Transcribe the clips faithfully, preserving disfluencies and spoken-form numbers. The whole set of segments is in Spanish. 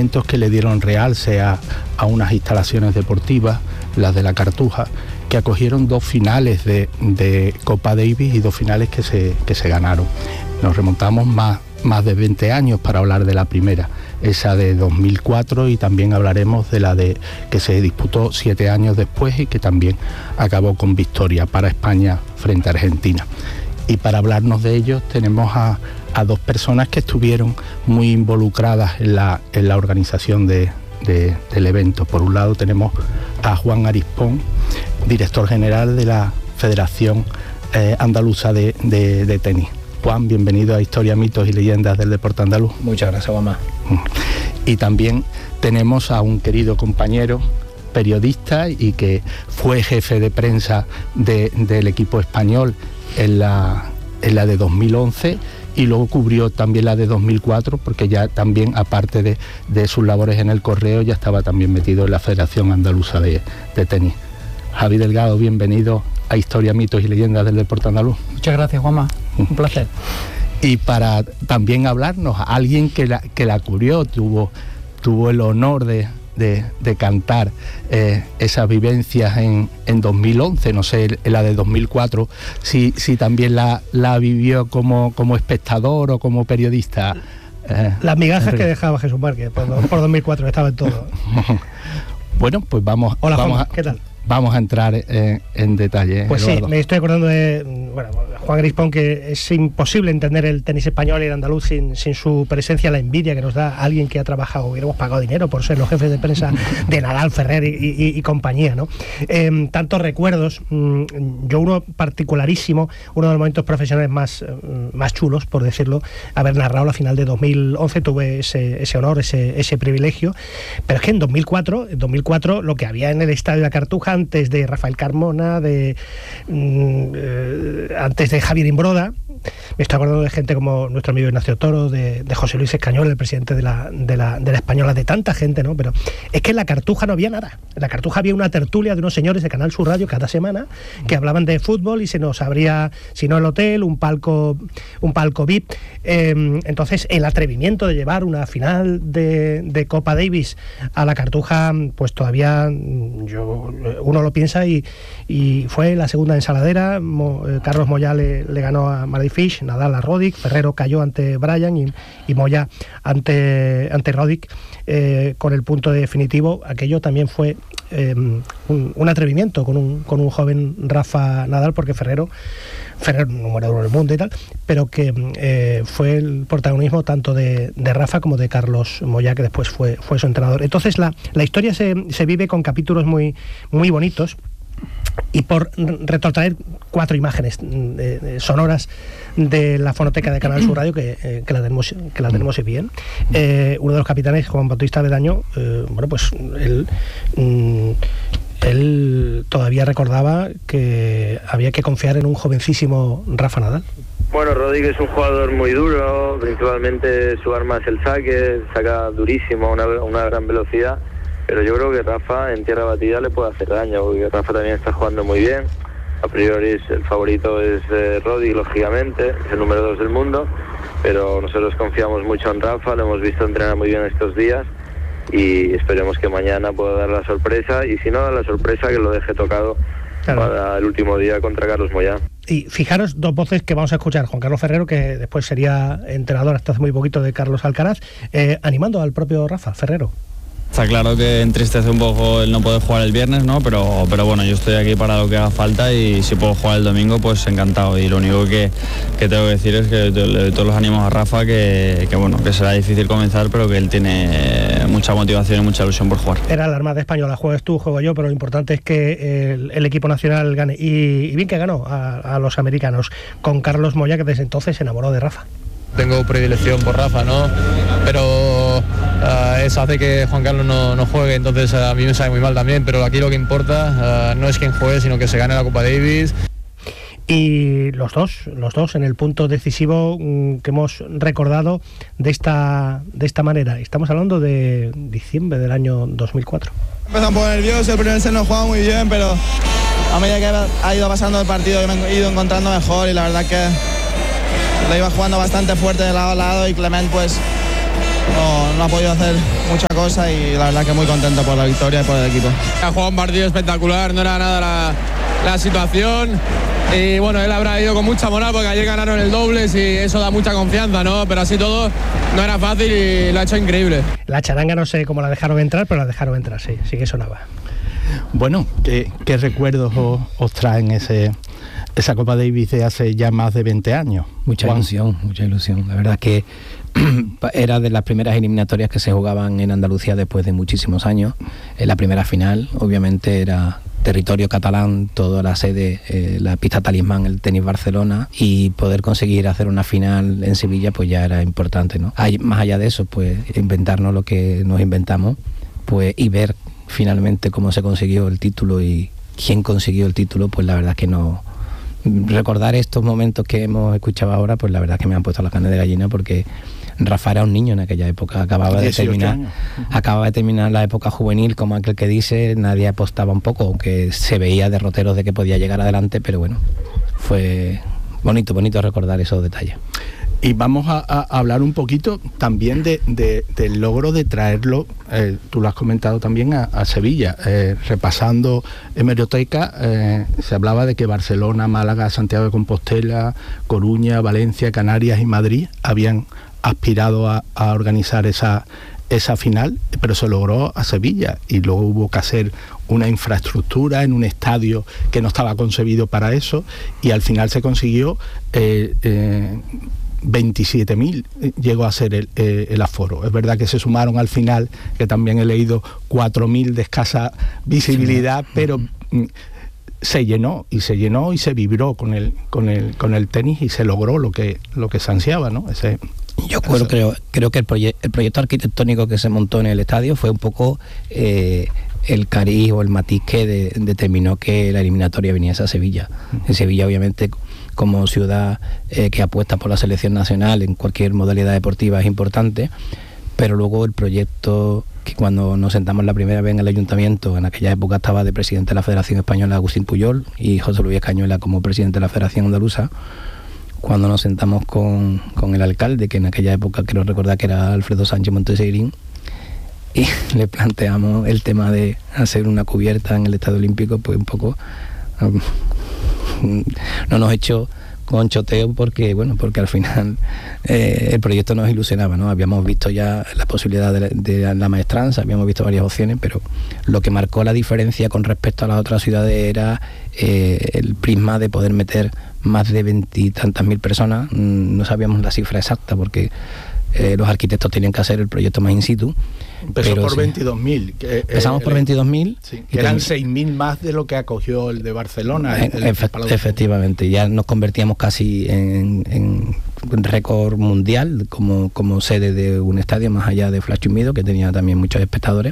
eventos que le dieron realce a, a unas instalaciones deportivas, las de la Cartuja, que acogieron dos finales de, de Copa Davis y dos finales que se, que se ganaron. Nos remontamos más, más de veinte años para hablar de la primera, esa de dos mil cuatro, y también hablaremos de la de que se disputó siete años después y que también acabó con victoria para España frente a Argentina. Y para hablarnos de ellos tenemos a, a dos personas que estuvieron muy involucradas en la, en la organización de, de, del evento. Por un lado tenemos a Juan Arispón, director general de la Federación eh, Andaluza de, de, de Tenis. Juan, bienvenido a Historia, Mitos y Leyendas del Deporte Andaluz. Muchas gracias, Juanma. Y también tenemos a un querido compañero, periodista, y que fue jefe de prensa de, del equipo español en la, en la de dos mil once, y luego cubrió también la de dos mil cuatro, porque ya también, aparte de, de sus labores en el Correo, ya estaba también metido en la Federación Andaluza de, de Tenis. Javi Delgado, bienvenido a Historia, Mitos y Leyendas del Deporte Andaluz. Muchas gracias, Juanma, un placer. Y para también hablarnos a alguien que la, que la cubrió, tuvo, tuvo el honor de, de, de cantar eh, esas vivencias en, en dos mil once, no sé, la de dos mil cuatro, si, si también la, la vivió como, como espectador o como periodista. Eh, Las migajas que dejaba Jesús Márquez por, por dos mil cuatro, estaba en todo. Bueno, pues vamos, Hola, vamos Juan, a, ¿qué tal? Vamos a entrar en, en detalle. Pues Eduardo. Sí, me estoy acordando de bueno, Juan Arispón, que es imposible entender el tenis español y el andaluz sin, sin su presencia, la envidia que nos da alguien que ha trabajado, hubiéramos pagado dinero por ser los jefes de prensa de Nadal, Ferrer y, y, y compañía, ¿no? Eh, tantos recuerdos, yo uno particularísimo, uno de los momentos profesionales más, más chulos, por decirlo, haber narrado la final de dos mil once, tuve ese, ese honor, ese, ese privilegio, pero es que en dos mil cuatro, en dos mil cuatro lo que había en el Estadio de la Cartuja, antes de Rafael Carmona, de eh, antes de Javier Imbroda, me estoy acordando de gente como nuestro amigo Ignacio Toro, de, de José Luis Escañol, el presidente de la, de, la, de la Española, de tanta gente, ¿no? Pero es que en la Cartuja no había nada. En la Cartuja había una tertulia de unos señores de Canal Sur Radio cada semana que hablaban de fútbol, y se nos abría, si no el hotel, un palco, un palco V I P. Eh, entonces, el atrevimiento de llevar una final de, de Copa Davis a la Cartuja, pues todavía yo, uno lo piensa, y, y fue la segunda ensaladera. Mo, eh, Carlos Moyá le, le ganó a Mardy Fish, Nadal a Roddick, Ferrero cayó ante Bryan y, y Moyá ante, ante Roddick, eh, con el punto definitivo. Aquello también fue eh, un, un atrevimiento con un, con un joven Rafa Nadal, porque Ferrero, Ferrero número uno del mundo y tal, pero que eh, fue el protagonismo tanto de, de Rafa como de Carlos Moyá, que después fue, fue su entrenador. Entonces la, la historia se, se vive con capítulos muy, muy bonitos. Y por retrotraer cuatro imágenes eh, eh, sonoras de la fonoteca de Canal Sur Radio, que, eh, que la tenemos que la tenemos bien, eh, uno de los capitanes, Juan Bautista Avedaño, eh, bueno, pues él, mm, él todavía recordaba que había que confiar en un jovencísimo Rafa Nadal. Bueno, Roddick es un jugador muy duro, principalmente su arma es el saque, saca durísimo, una, una gran velocidad. Pero yo creo que Rafa en tierra batida le puede hacer daño, porque Rafa también está jugando muy bien. A priori el favorito es eh, Roddick, lógicamente, es el número dos del mundo, pero nosotros confiamos mucho en Rafa, lo hemos visto entrenar muy bien estos días, y esperemos que mañana pueda dar la sorpresa, y si no da la sorpresa, que lo deje tocado, claro, para el último día contra Carlos Moyá. Y fijaros, dos voces que vamos a escuchar: Juan Carlos Ferrero, que después sería entrenador hasta hace muy poquito de Carlos Alcaraz, eh, animando al propio Rafa Ferrero. Está claro que entristece un poco el no poder jugar el viernes, ¿no? Pero, pero bueno, yo estoy aquí para lo que haga falta, y si puedo jugar el domingo, pues encantado. Y lo único que, que tengo que decir es que le doy todos los ánimos a Rafa, que, que bueno, que será difícil comenzar, pero que él tiene mucha motivación y mucha ilusión por jugar. Era la Armada Española, juegas tú, juego yo, pero lo importante es que el, el equipo nacional gane. Y, y bien que ganó a, a los americanos, con Carlos Moyá, que desde entonces se enamoró de Rafa. Tengo predilección por Rafa, ¿no? Pero uh, eso hace que Juan Carlos no, no juegue, entonces uh, a mí me sabe muy mal también, pero aquí lo que importa uh, no es quién juegue, sino que se gane la Copa Davis. Y los dos, los dos en el punto decisivo mmm, que hemos recordado de esta, de esta manera. Estamos hablando de diciembre del año dos mil cuatro. Empezó un poco nervioso, el primer set no jugaba muy bien, pero a medida que ha ido pasando el partido me he ido encontrando mejor, y la verdad que lo iba jugando bastante fuerte de lado a lado, y Clement pues no, no ha podido hacer mucha cosa y la verdad que muy contento por la victoria y por el equipo. Ha jugado un partido espectacular, no era nada la, la situación y bueno, él habrá ido con mucha moral porque ayer ganaron el dobles y eso da mucha confianza, ¿no? Pero así todo no era fácil y lo ha hecho increíble. La charanga no sé cómo la dejaron entrar, pero la dejaron entrar, sí, sí que sonaba. Bueno, ¿qué, qué recuerdos os, os traen ese, esa Copa Davis de hace ya más de veinte años? Mucha Juan. ilusión, mucha ilusión. La verdad que era de las primeras eliminatorias que se jugaban en Andalucía después de muchísimos años. En la primera final, obviamente, era territorio catalán, toda la sede, eh, la pista talismán, el Tenis Barcelona, y poder conseguir hacer una final en Sevilla pues ya era importante, ¿no? Hay, más allá de eso, pues inventarnos lo que nos inventamos, pues y ver finalmente cómo se consiguió el título y quién consiguió el título, pues la verdad es que no... Recordar estos momentos que hemos escuchado ahora, pues la verdad es que me han puesto la carne de gallina, porque Rafa era un niño en aquella época, acababa de terminar años. acababa de terminar la época juvenil, como aquel que dice, nadie apostaba un poco, aunque se veía derroteros de que podía llegar adelante, pero bueno, fue bonito, bonito recordar esos detalles. Y vamos a, a hablar un poquito también de, de, del logro de traerlo, eh, tú lo has comentado también, a, a Sevilla. Eh, repasando hemeroteca, eh, se hablaba de que Barcelona, Málaga, Santiago de Compostela, Coruña, Valencia, Canarias y Madrid habían aspirado a, a organizar esa, esa final, pero se logró a Sevilla y luego hubo que hacer una infraestructura en un estadio que no estaba concebido para eso y al final se consiguió... Eh, eh, veintisiete mil llegó a ser el, eh, el aforo. Es verdad que se sumaron al final, que también he leído cuatro mil de escasa visibilidad, sí, pero mm, se llenó y se llenó y se vibró con el con el con el tenis y se logró lo que lo que se ansiaba, ¿no? Ese, Yo creo, creo, creo que el, proye el proyecto arquitectónico que se montó en el estadio fue un poco eh, el cariz o el matiz que de, determinó que la eliminatoria viniese a Sevilla. En Sevilla, obviamente, como ciudad eh, que apuesta por la selección nacional en cualquier modalidad deportiva es importante, pero luego el proyecto que cuando nos sentamos la primera vez en el ayuntamiento, en aquella época estaba de presidente de la Federación Española Agustín Puyol y José Luis Cañuela como presidente de la Federación Andaluza, cuando nos sentamos con, con el alcalde, que en aquella época quiero recordar que era Alfredo Sánchez Monteseirín, y le planteamos el tema de hacer una cubierta en el Estadio Olímpico, pues un poco... Um, no nos echó con choteo porque bueno porque al final eh, el proyecto nos ilusionaba, ¿no? Habíamos visto ya la posibilidad de, de la maestranza, habíamos visto varias opciones, pero lo que marcó la diferencia con respecto a las otras ciudades era eh, el prisma de poder meter más de veintitantas mil personas. No sabíamos la cifra exacta porque eh, los arquitectos tenían que hacer el proyecto más in situ. Empezó pero por sí. veintidós mil. Empezamos eh, por veintidós mil. Sí, que eran seis mil más de lo que acogió el de Barcelona. En, el, el efe efectivamente, ya nos convertíamos casi en, en récord mundial como, como sede de un estadio, más allá de Flash Humido, que tenía también muchos espectadores.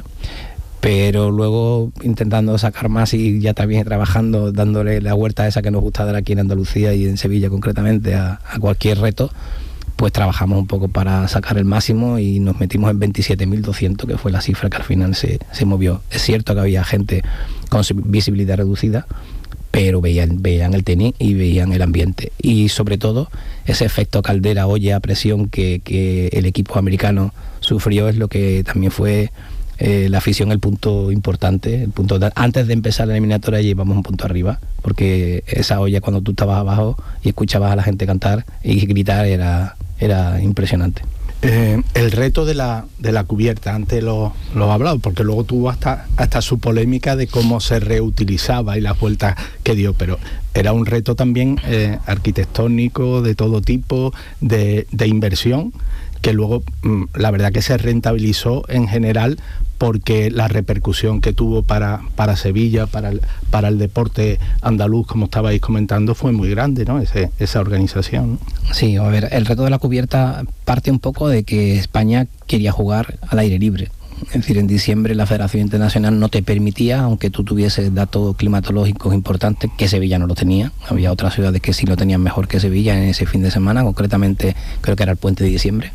Pero luego intentando sacar más y ya también trabajando, dándole la vuelta esa que nos gusta dar aquí en Andalucía y en Sevilla concretamente a, a cualquier reto, pues trabajamos un poco para sacar el máximo y nos metimos en veintisiete mil doscientos, que fue la cifra que al final se, se movió. Es cierto que había gente con visibilidad reducida, pero veían, veían el tenis y veían el ambiente. Y sobre todo, ese efecto caldera, olla, presión que, que el equipo americano sufrió es lo que también fue eh, la afición el punto importante. El punto de, antes de empezar la eliminatoria llevamos un punto arriba, porque esa olla cuando tú estabas abajo y escuchabas a la gente cantar y gritar era... era impresionante. Eh, el reto de la, de la cubierta, antes lo, lo he hablado, porque luego tuvo hasta, hasta su polémica de cómo se reutilizaba y las vueltas que dio, pero era un reto también eh, arquitectónico, de todo tipo, de, de inversión, que luego mmm, la verdad que se rentabilizó en general porque la repercusión que tuvo para, para Sevilla, para el, para el deporte andaluz, como estabais comentando, fue muy grande, ¿no? Ese, esa organización, ¿no? Sí, a ver, el reto de la cubierta parte un poco de que España quería jugar al aire libre. Es decir, en diciembre la Federación Internacional no te permitía, aunque tú tuvieses datos climatológicos importantes, que Sevilla no lo tenía. Había otras ciudades que sí lo tenían mejor que Sevilla en ese fin de semana, concretamente creo que era el puente de diciembre.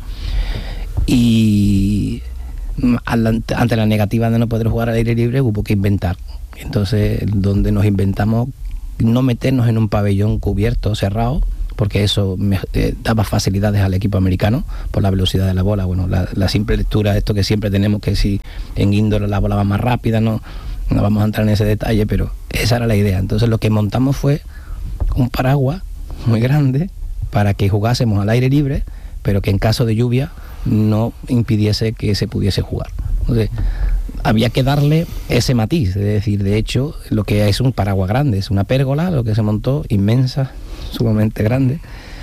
Y ante la negativa de no poder jugar al aire libre hubo que inventar. Entonces, donde nos inventamos no meternos en un pabellón cubierto, cerrado, porque eso me, eh, daba facilidades al equipo americano por la velocidad de la bola. Bueno, la, la simple lectura, esto que siempre tenemos, que si en indoor la bola va más rápida, no, no vamos a entrar en ese detalle, pero esa era la idea. Entonces lo que montamos fue un paraguas muy grande para que jugásemos al aire libre, pero que en caso de lluvia no impidiese que se pudiese jugar. Entonces había que darle ese matiz, es decir, de hecho, lo que es un paraguas grande, es una pérgola, lo que se montó, inmensa, sumamente grande,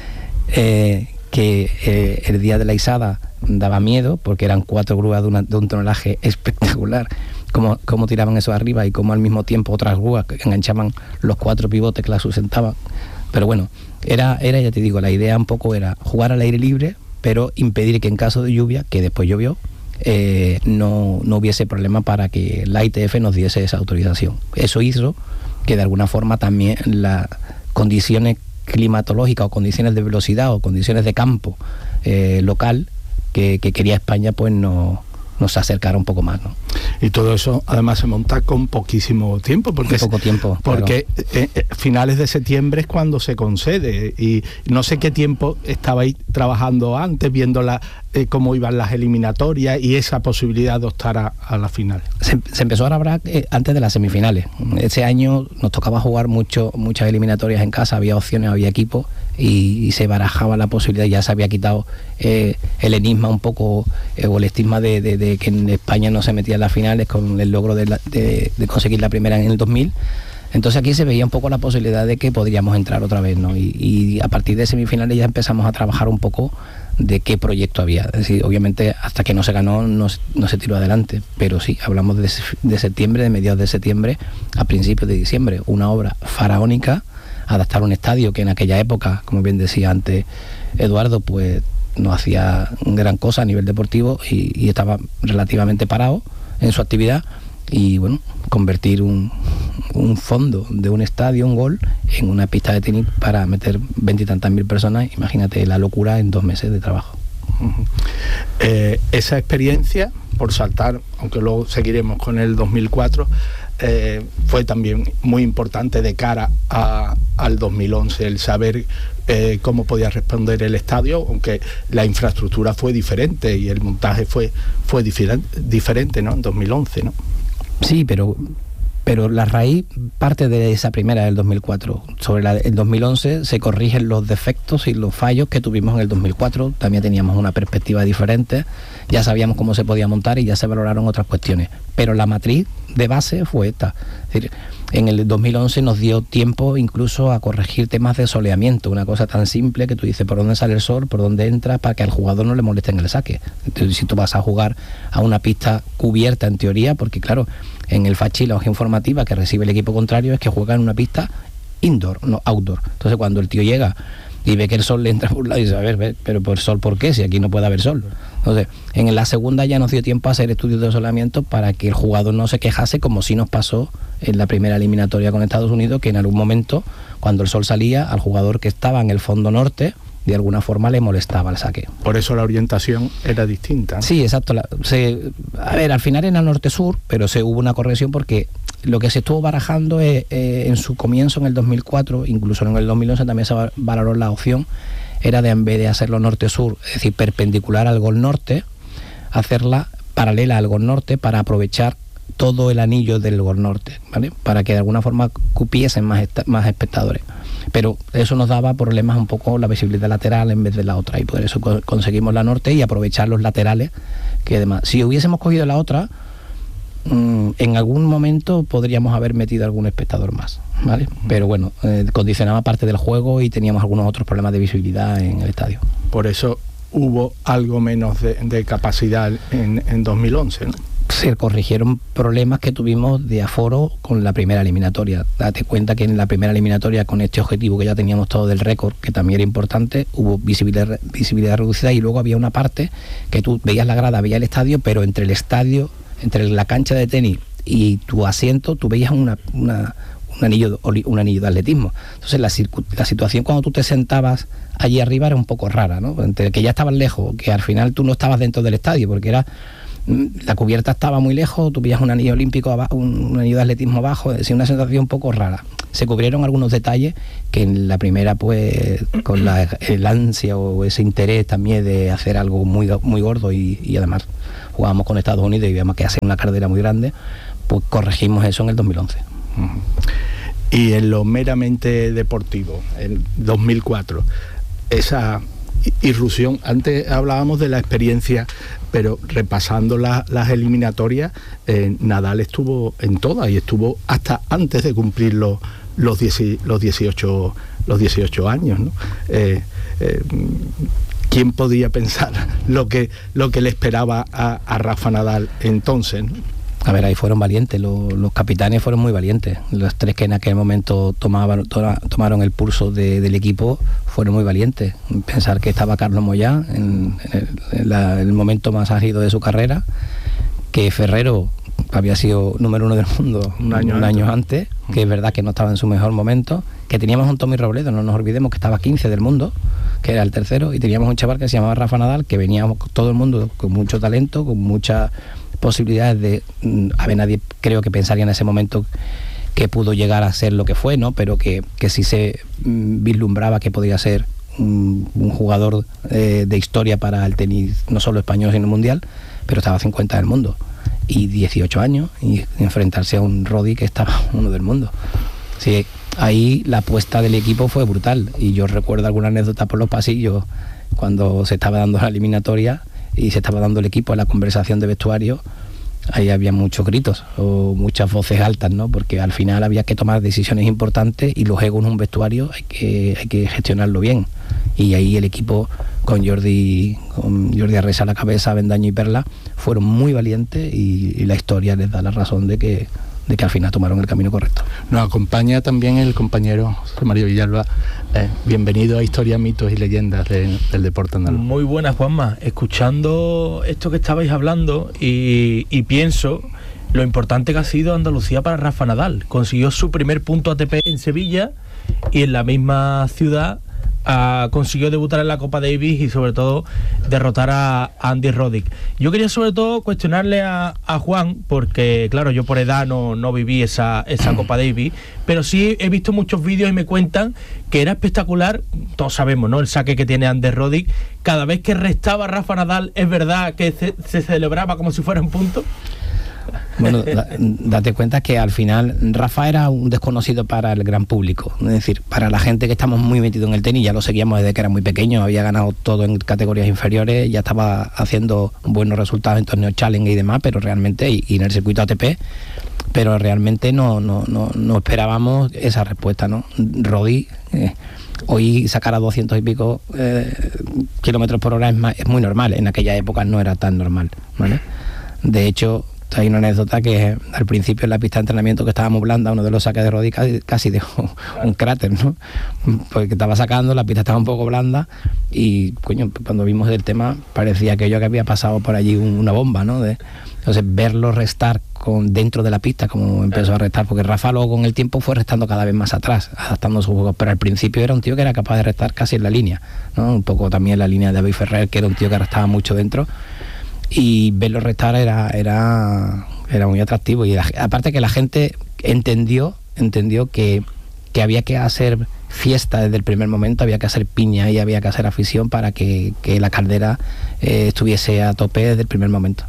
eh, que eh, el día de la izada daba miedo, porque eran cuatro grúas de, una, de un tonelaje espectacular, cómo, cómo tiraban eso arriba y cómo al mismo tiempo otras grúas que enganchaban los cuatro pivotes que la sustentaban. Pero bueno, era, era, ya te digo, la idea un poco era jugar al aire libre, pero impedir que en caso de lluvia, que después llovió, Eh, no, no hubiese problema para que la I T F nos diese esa autorización. Eso hizo que de alguna forma también las condiciones climatológicas o condiciones de velocidad o condiciones de campo eh, local que, que quería España pues no, nos acercara un poco más, ¿no? Y todo eso además se monta con poquísimo tiempo, porque poco tiempo, porque claro. eh, eh, finales de septiembre es cuando se concede, y no sé qué tiempo estabais trabajando antes, viendo la, eh, cómo iban las eliminatorias y esa posibilidad de optar a, a la final. Se, se empezó a hablar eh, antes de las semifinales. Ese año nos tocaba jugar mucho, muchas eliminatorias en casa, había opciones, había equipos, y, y se barajaba la posibilidad, ya se había quitado eh, el enigma un poco, eh, o el estigma de, de, de que en España no se metía en las finales con el logro de, la, de, de conseguir la primera en el dos mil. Entonces aquí se veía un poco la posibilidad de que podríamos entrar otra vez, ¿no? Y, y a partir de semifinales ya empezamos a trabajar un poco de qué proyecto había. Es decir, obviamente hasta que no se ganó no, no se tiró adelante, pero sí, hablamos de, de septiembre, de mediados de septiembre a principios de diciembre, una obra faraónica, adaptar un estadio que en aquella época, como bien decía antes Eduardo, pues no hacía gran cosa a nivel deportivo y, y estaba relativamente parado en su actividad, y bueno, convertir un, un fondo de un estadio, un gol, en una pista de tenis para meter veintitantas mil personas. Imagínate la locura en dos meses de trabajo. Uh-huh. eh, esa experiencia, por saltar, aunque luego seguiremos con el dos mil cuatro, eh, fue también muy importante de cara a, al dos mil once, el saber eh, cómo podía responder el estadio, aunque la infraestructura fue diferente y el montaje fue, fue diferente, diferente, ¿no? En dos mil once, ¿no? Sí, pero pero la raíz parte de esa primera del dos mil cuatro. Sobre la, el dos mil once se corrigen los defectos y los fallos que tuvimos en el dos mil cuatro. También teníamos una perspectiva diferente, ya sabíamos cómo se podía montar y ya se valoraron otras cuestiones. Pero la matriz de base fue esta. Es decir, en el dos mil once nos dio tiempo incluso a corregir temas de soleamiento, una cosa tan simple que tú dices por dónde sale el sol, por dónde entra, para que al jugador no le moleste en el saque. Entonces, si tú vas a jugar a una pista cubierta en teoría, porque claro, en el FACHI la hoja informativa que recibe el equipo contrario es que juega en una pista indoor, no outdoor. Entonces cuando el tío llega y ve que el sol le entra por un lado y dice, a ver, ve, pero por sol, ¿por qué? Si aquí no puede haber sol. Entonces, en la segunda ya nos dio tiempo a hacer estudios de soleamiento para que el jugador no se quejase, como sí nos pasó en la primera eliminatoria con Estados Unidos, que en algún momento, cuando el sol salía, al jugador que estaba en el fondo norte, de alguna forma le molestaba el saque. Por eso la orientación era distinta, ¿no? Sí, exacto. La, se, a ver, al final era norte-sur, pero se hubo una corrección porque lo que se estuvo barajando es, eh, en su comienzo en el dos mil cuatro, incluso en el dos mil once también se valoró la opción, era de, en vez de hacerlo norte-sur, es decir, perpendicular al gol norte, hacerla paralela al gol norte para aprovechar todo el anillo del gol norte, ¿vale? Para que de alguna forma cupiesen más, más espectadores. Pero eso nos daba problemas un poco la visibilidad lateral en vez de la otra, y por eso co- conseguimos la norte y aprovechar los laterales, que además, si hubiésemos cogido la otra, mmm, en algún momento podríamos haber metido algún espectador más, ¿vale? Pero bueno, eh, condicionaba parte del juego y teníamos algunos otros problemas de visibilidad en el estadio. Por eso hubo algo menos de, de capacidad en, en dos mil once, ¿no? Se corrigieron problemas que tuvimos de aforo con la primera eliminatoria. Date cuenta que en la primera eliminatoria, con este objetivo que ya teníamos todo del récord, que también era importante, hubo visibilidad, visibilidad reducida, y luego había una parte que tú veías la grada, veías el estadio, pero entre el estadio, entre la cancha de tenis y tu asiento, tú veías una, una, un, anillo, un anillo de atletismo. Entonces la, la situación cuando tú te sentabas allí arriba era un poco rara, ¿no? Entre que ya estabas lejos, que al final tú no estabas dentro del estadio, porque era... la cubierta estaba muy lejos, tú veías un anillo olímpico abajo, un, un anillo de atletismo abajo, es decir, una sensación un poco rara. se cubrieron algunos detalles que en la primera, pues, con la, el ansia o ese interés también de hacer algo muy, muy gordo y, y además jugábamos con Estados Unidos y veíamos que hacer una carrera muy grande, pues corregimos eso en el dos mil once. Uh-huh. Y en lo meramente deportivo, en dos mil cuatro, esa irrupción, antes hablábamos de la experiencia, pero repasando la, las eliminatorias, eh, Nadal estuvo en todas y estuvo hasta antes de cumplir los, los, dieci, los, dieciocho, los dieciocho años, ¿no? Eh, eh, ¿Quién podía pensar lo que, lo que le esperaba a, a Rafa Nadal entonces, ¿no? A ver, ahí fueron valientes, los, los capitanes fueron muy valientes. Los tres que en aquel momento tomaban, to, tomaron el pulso de, del equipo fueron muy valientes. Pensar que estaba Carlos Moyá en, en, el, en la, el momento más álgido de su carrera, que Ferrero había sido número uno del mundo un año, un año antes, que es verdad que no estaba en su mejor momento, que teníamos un Tommy Robledo, no nos olvidemos que estaba quince del mundo, que era el tercero, y teníamos un chaval que se llamaba Rafa Nadal, que venía todo el mundo con mucho talento, con mucha posibilidades de, a ver, nadie creo que pensaría en ese momento que pudo llegar a ser lo que fue, ¿no? Pero que, que sí se mm, vislumbraba que podía ser un, un jugador eh, de historia para el tenis, no solo español sino mundial, pero estaba a cincuenta del mundo y dieciocho años, y enfrentarse a un Roddy que estaba uno del mundo. Sí, ahí la apuesta del equipo fue brutal, y yo recuerdo alguna anécdota por los pasillos cuando se estaba dando la eliminatoria y se estaba dando el equipo en la conversación de vestuario. Ahí había muchos gritos o muchas voces altas, ¿no? Porque al final había que tomar decisiones importantes y los egos en un vestuario hay que, hay que gestionarlo bien. Y ahí el equipo con Jordi, con Jordi Arresa a la cabeza, Bendaño y Perla, fueron muy valientes, y, y la historia les da la razón de que de que al final tomaron el camino correcto. Nos acompaña también el compañero José María Villalba. Eh, bienvenido a Historia, Mitos y Leyendas de, del deporte andaluz. Muy buenas, Juanma. Escuchando esto que estabais hablando y, y pienso lo importante que ha sido Andalucía para Rafa Nadal. Consiguió su primer punto A T P en Sevilla, y en la misma ciudad Uh, consiguió debutar en la Copa Davis y sobre todo derrotar a, a Andy Roddick. Yo quería sobre todo cuestionarle a, a Juan, porque claro, yo por edad no, no viví esa, esa Copa Davis, pero sí he visto muchos vídeos y me cuentan que era espectacular. Todos sabemos, ¿no?, el saque que tiene Andy Roddick. Cada vez que restaba Rafa Nadal, es verdad que se, se celebraba como si fuera un punto. Bueno, da, date cuenta que al final Rafa era un desconocido para el gran público, es decir, para la gente que estamos muy metidos en el tenis, ya lo seguíamos desde que era muy pequeño, había ganado todo en categorías inferiores, ya estaba haciendo buenos resultados en torneos Challenge y demás, pero realmente, y, y en el circuito A T P, pero realmente no, no, no, no esperábamos esa respuesta, ¿no? Roddy, eh, hoy sacar a doscientos y pico eh, kilómetros por hora es, más, es muy normal, en aquella época no era tan normal, ¿vale? De hecho, hay una anécdota que al principio en la pista de entrenamiento, que estábamos blanda, uno de los saques de Roddy casi, casi dejó un cráter, ¿no? Porque estaba sacando, la pista estaba un poco blanda y, coño, cuando vimos el tema parecía aquello que había pasado por allí una bomba, ¿no? De, entonces, verlo restar con, dentro de la pista, como empezó a restar, porque Rafa luego con el tiempo fue restando cada vez más atrás, adaptando su juego, pero al principio era un tío que era capaz de restar casi en la línea, ¿no? Un poco también la línea de David Ferrer, que era un tío que restaba mucho dentro, y verlo restar era era era muy atractivo, y la, aparte que la gente entendió entendió que, que había que hacer fiesta desde el primer momento, había que hacer piña y había que hacer afición para que, que la caldera eh, estuviese a tope desde el primer momento.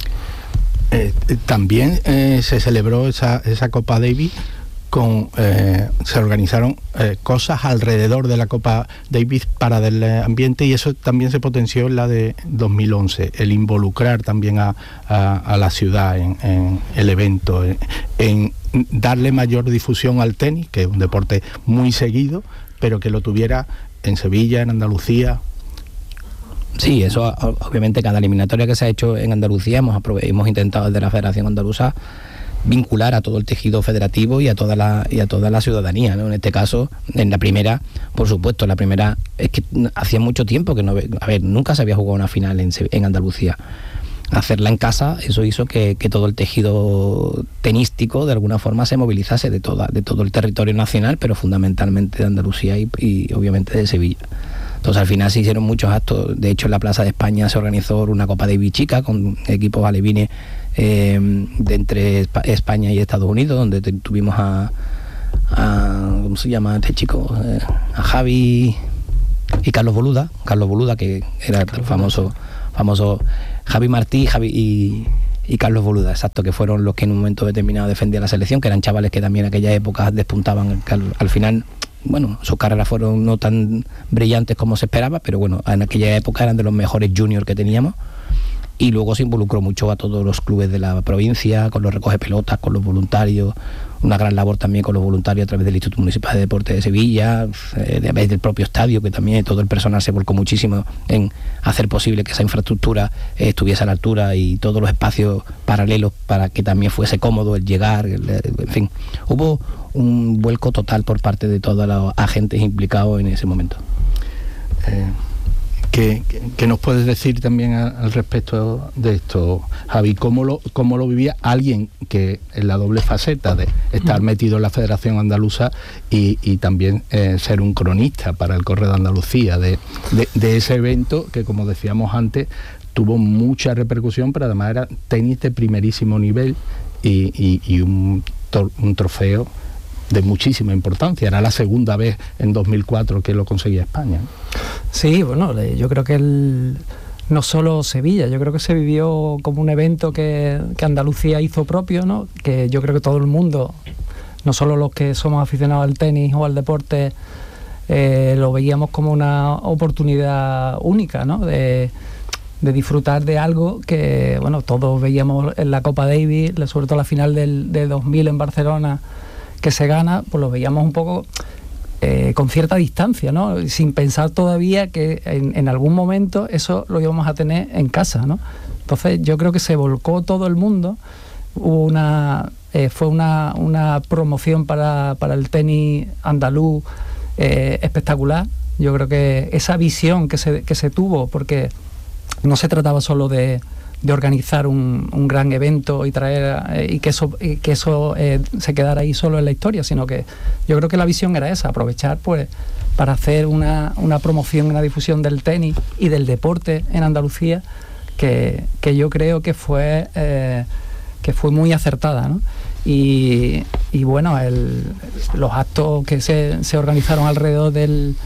Eh, también eh, se celebró esa, esa Copa Davis con, eh, se organizaron eh, cosas alrededor de la Copa Davis para el ambiente, y eso también se potenció en la de dos mil once, el involucrar también a, a, a la ciudad en, en el evento, en, en darle mayor difusión al tenis, que es un deporte muy seguido, pero que lo tuviera en Sevilla, en Andalucía. Sí, eso obviamente cada eliminatoria que se ha hecho en Andalucía hemos, hemos intentado desde la Federación Andaluza vincular a todo el tejido federativo y a toda la y a toda la ciudadanía, ¿no? En este caso, en la primera, por supuesto, la primera es que hacía mucho tiempo que no, a ver, nunca se había jugado una final en, en Andalucía. Hacerla en casa, eso hizo que, que todo el tejido tenístico de alguna forma se movilizase de toda de todo el territorio nacional, pero fundamentalmente de Andalucía y, y obviamente de Sevilla. Entonces al final se hicieron muchos actos. De hecho, en la Plaza de España se organizó una Copa Davis chica con equipos alevines eh, de entre España y Estados Unidos, donde tuvimos a, a ¿cómo se llama este chico? Eh, a Javi y Carlos Boluda, Carlos Boluda, que era el famoso, famoso Javi Martí Javi y, y Carlos Boluda, exacto, que fueron los que en un momento determinado defendían la selección, que eran chavales que también en aquella época despuntaban, que al, al final, bueno, sus carreras fueron no tan brillantes como se esperaba, pero bueno, en aquella época eran de los mejores juniors que teníamos. Y luego se involucró mucho a todos los clubes de la provincia, con los recoge pelotas, con los voluntarios, una gran labor también con los voluntarios a través del Instituto Municipal de Deportes de Sevilla, eh, a través del propio estadio, que también todo el personal se volcó muchísimo en hacer posible que esa infraestructura eh, estuviese a la altura, y todos los espacios paralelos para que también fuese cómodo el llegar, el, en fin, hubo un vuelco total por parte de todos los agentes implicados en ese momento. Eh. ¿Qué, qué nos puedes decir también a, al respecto de esto, Javi? ¿Cómo lo, cómo lo vivía alguien que en la doble faceta de estar metido en la Federación Andaluza y, y también eh, ser un cronista para el Correo de Andalucía, de, de, de ese evento que, como decíamos antes, tuvo mucha repercusión, pero además era tenis de primerísimo nivel y, y, y un, un trofeo de muchísima importancia? Era la segunda vez en dos mil cuatro que lo conseguía España. Sí, bueno, yo creo que el, no solo Sevilla, yo creo que se vivió como un evento que, que Andalucía hizo propio, ¿no? Que yo creo que todo el mundo, no solo los que somos aficionados al tenis o al deporte, eh, lo veíamos como una oportunidad única, ¿no? De, de disfrutar de algo que, bueno, todos veíamos en la Copa Davis, sobre todo la final del, de dos mil en Barcelona, que se gana, pues lo veíamos un poco eh, con cierta distancia, ¿no? Sin pensar todavía que en, en algún momento eso lo íbamos a tener en casa, ¿no? Entonces yo creo que se volcó todo el mundo. Hubo una, eh, fue una, una promoción para, para el tenis andaluz eh, espectacular. Yo creo que esa visión que se, que se tuvo, porque no se trataba solo de de organizar un, un gran evento y traer eh, y que eso, y que eso eh, se quedara ahí solo en la historia, sino que yo creo que la visión era esa, aprovechar pues para hacer una, una promoción, una difusión del tenis y del deporte en Andalucía que, que yo creo que fue eh, que fue muy acertada, ¿no? Y, y bueno, el, los actos que se, se organizaron alrededor del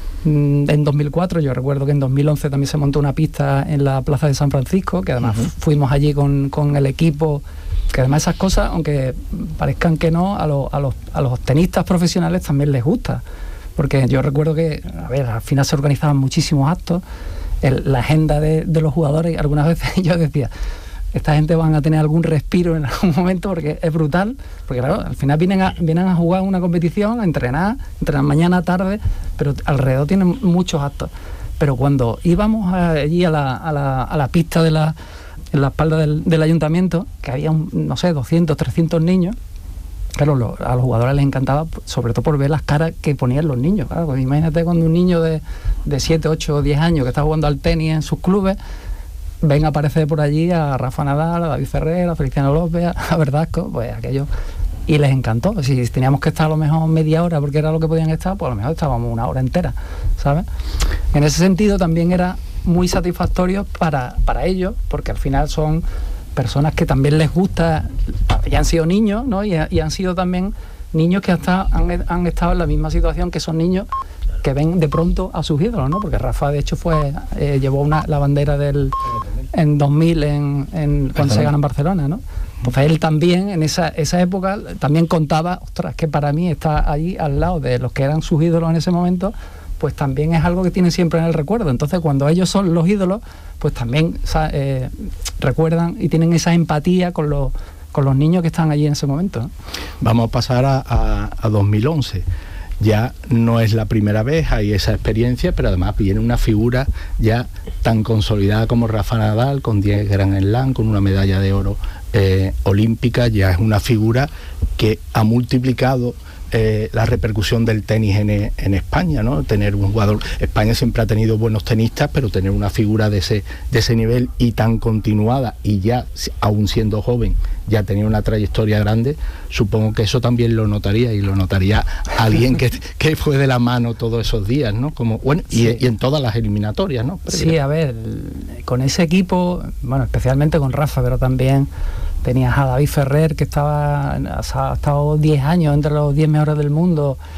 en dos mil cuatro, yo recuerdo que en dos mil once también se montó una pista en la Plaza de San Francisco, que además uh-huh. fuimos allí con, con el equipo, que además esas cosas, aunque parezcan que no, a, lo, a, los, a los tenistas profesionales también les gusta, porque yo recuerdo que, a ver, al final se organizaban muchísimos actos, el, la agenda de, de los jugadores, y algunas veces yo decía, esta gente van a tener algún respiro en algún momento, porque es brutal, porque claro, al final vienen a, vienen a jugar una competición, a entrenar, entrenar mañana, tarde, pero alrededor tienen muchos actos. Pero cuando íbamos a, allí a la, a, la, a la pista de la, en la espalda del, del ayuntamiento, que había, un, no sé, doscientos, trescientos niños, claro, lo, a los jugadores les encantaba, sobre todo por ver las caras que ponían los niños. Claro, pues imagínate cuando un niño de, de siete, ocho o diez años que está jugando al tenis en sus clubes, ven a aparecer por allí a Rafa Nadal, a David Ferrer, a Feliciano López, a Verdasco, pues aquello, y les encantó. Si teníamos que estar a lo mejor media hora porque era lo que podían estar, pues a lo mejor estábamos una hora entera, ¿sabes? En ese sentido también era muy satisfactorio para, para ellos, porque al final son personas que también les gusta, ya han sido niños, ¿no? Y, y han sido también niños que hasta han, han estado en la misma situación que son niños que ven de pronto a sus ídolos, ¿no? Porque Rafa de hecho fue eh, llevó una, la bandera del en dos mil en, en cuando se gana en Barcelona, ¿no? Entonces él también en esa, esa época también contaba, ostras, que para mí está allí al lado de los que eran sus ídolos en ese momento, pues también es algo que tienen siempre en el recuerdo. Entonces cuando ellos son los ídolos, pues también eh, recuerdan y tienen esa empatía con los, con los niños que están allí en ese momento, ¿no? Vamos a pasar a, a, a dos mil once. Ya no es la primera vez, hay esa experiencia, pero además viene una figura ya tan consolidada como Rafa Nadal, con diez Grand Slam, con una medalla de oro eh, olímpica. Ya es una figura que ha multiplicado eh, la repercusión del tenis en, en España, ¿no? Tener un jugador, España siempre ha tenido buenos tenistas, pero tener una figura de ese, de ese nivel y tan continuada, y ya, aún siendo joven, ya tenía una trayectoria grande, supongo que eso también lo notaría, y lo notaría alguien que, que fue de la mano todos esos días, ¿no? Como, bueno, y, sí. y en todas las eliminatorias, ¿no? Pero sí, a ver, con ese equipo, bueno, especialmente con Rafa, pero también tenías a David Ferrer, que estaba ha estado diez años entre los diez mejores del mundo,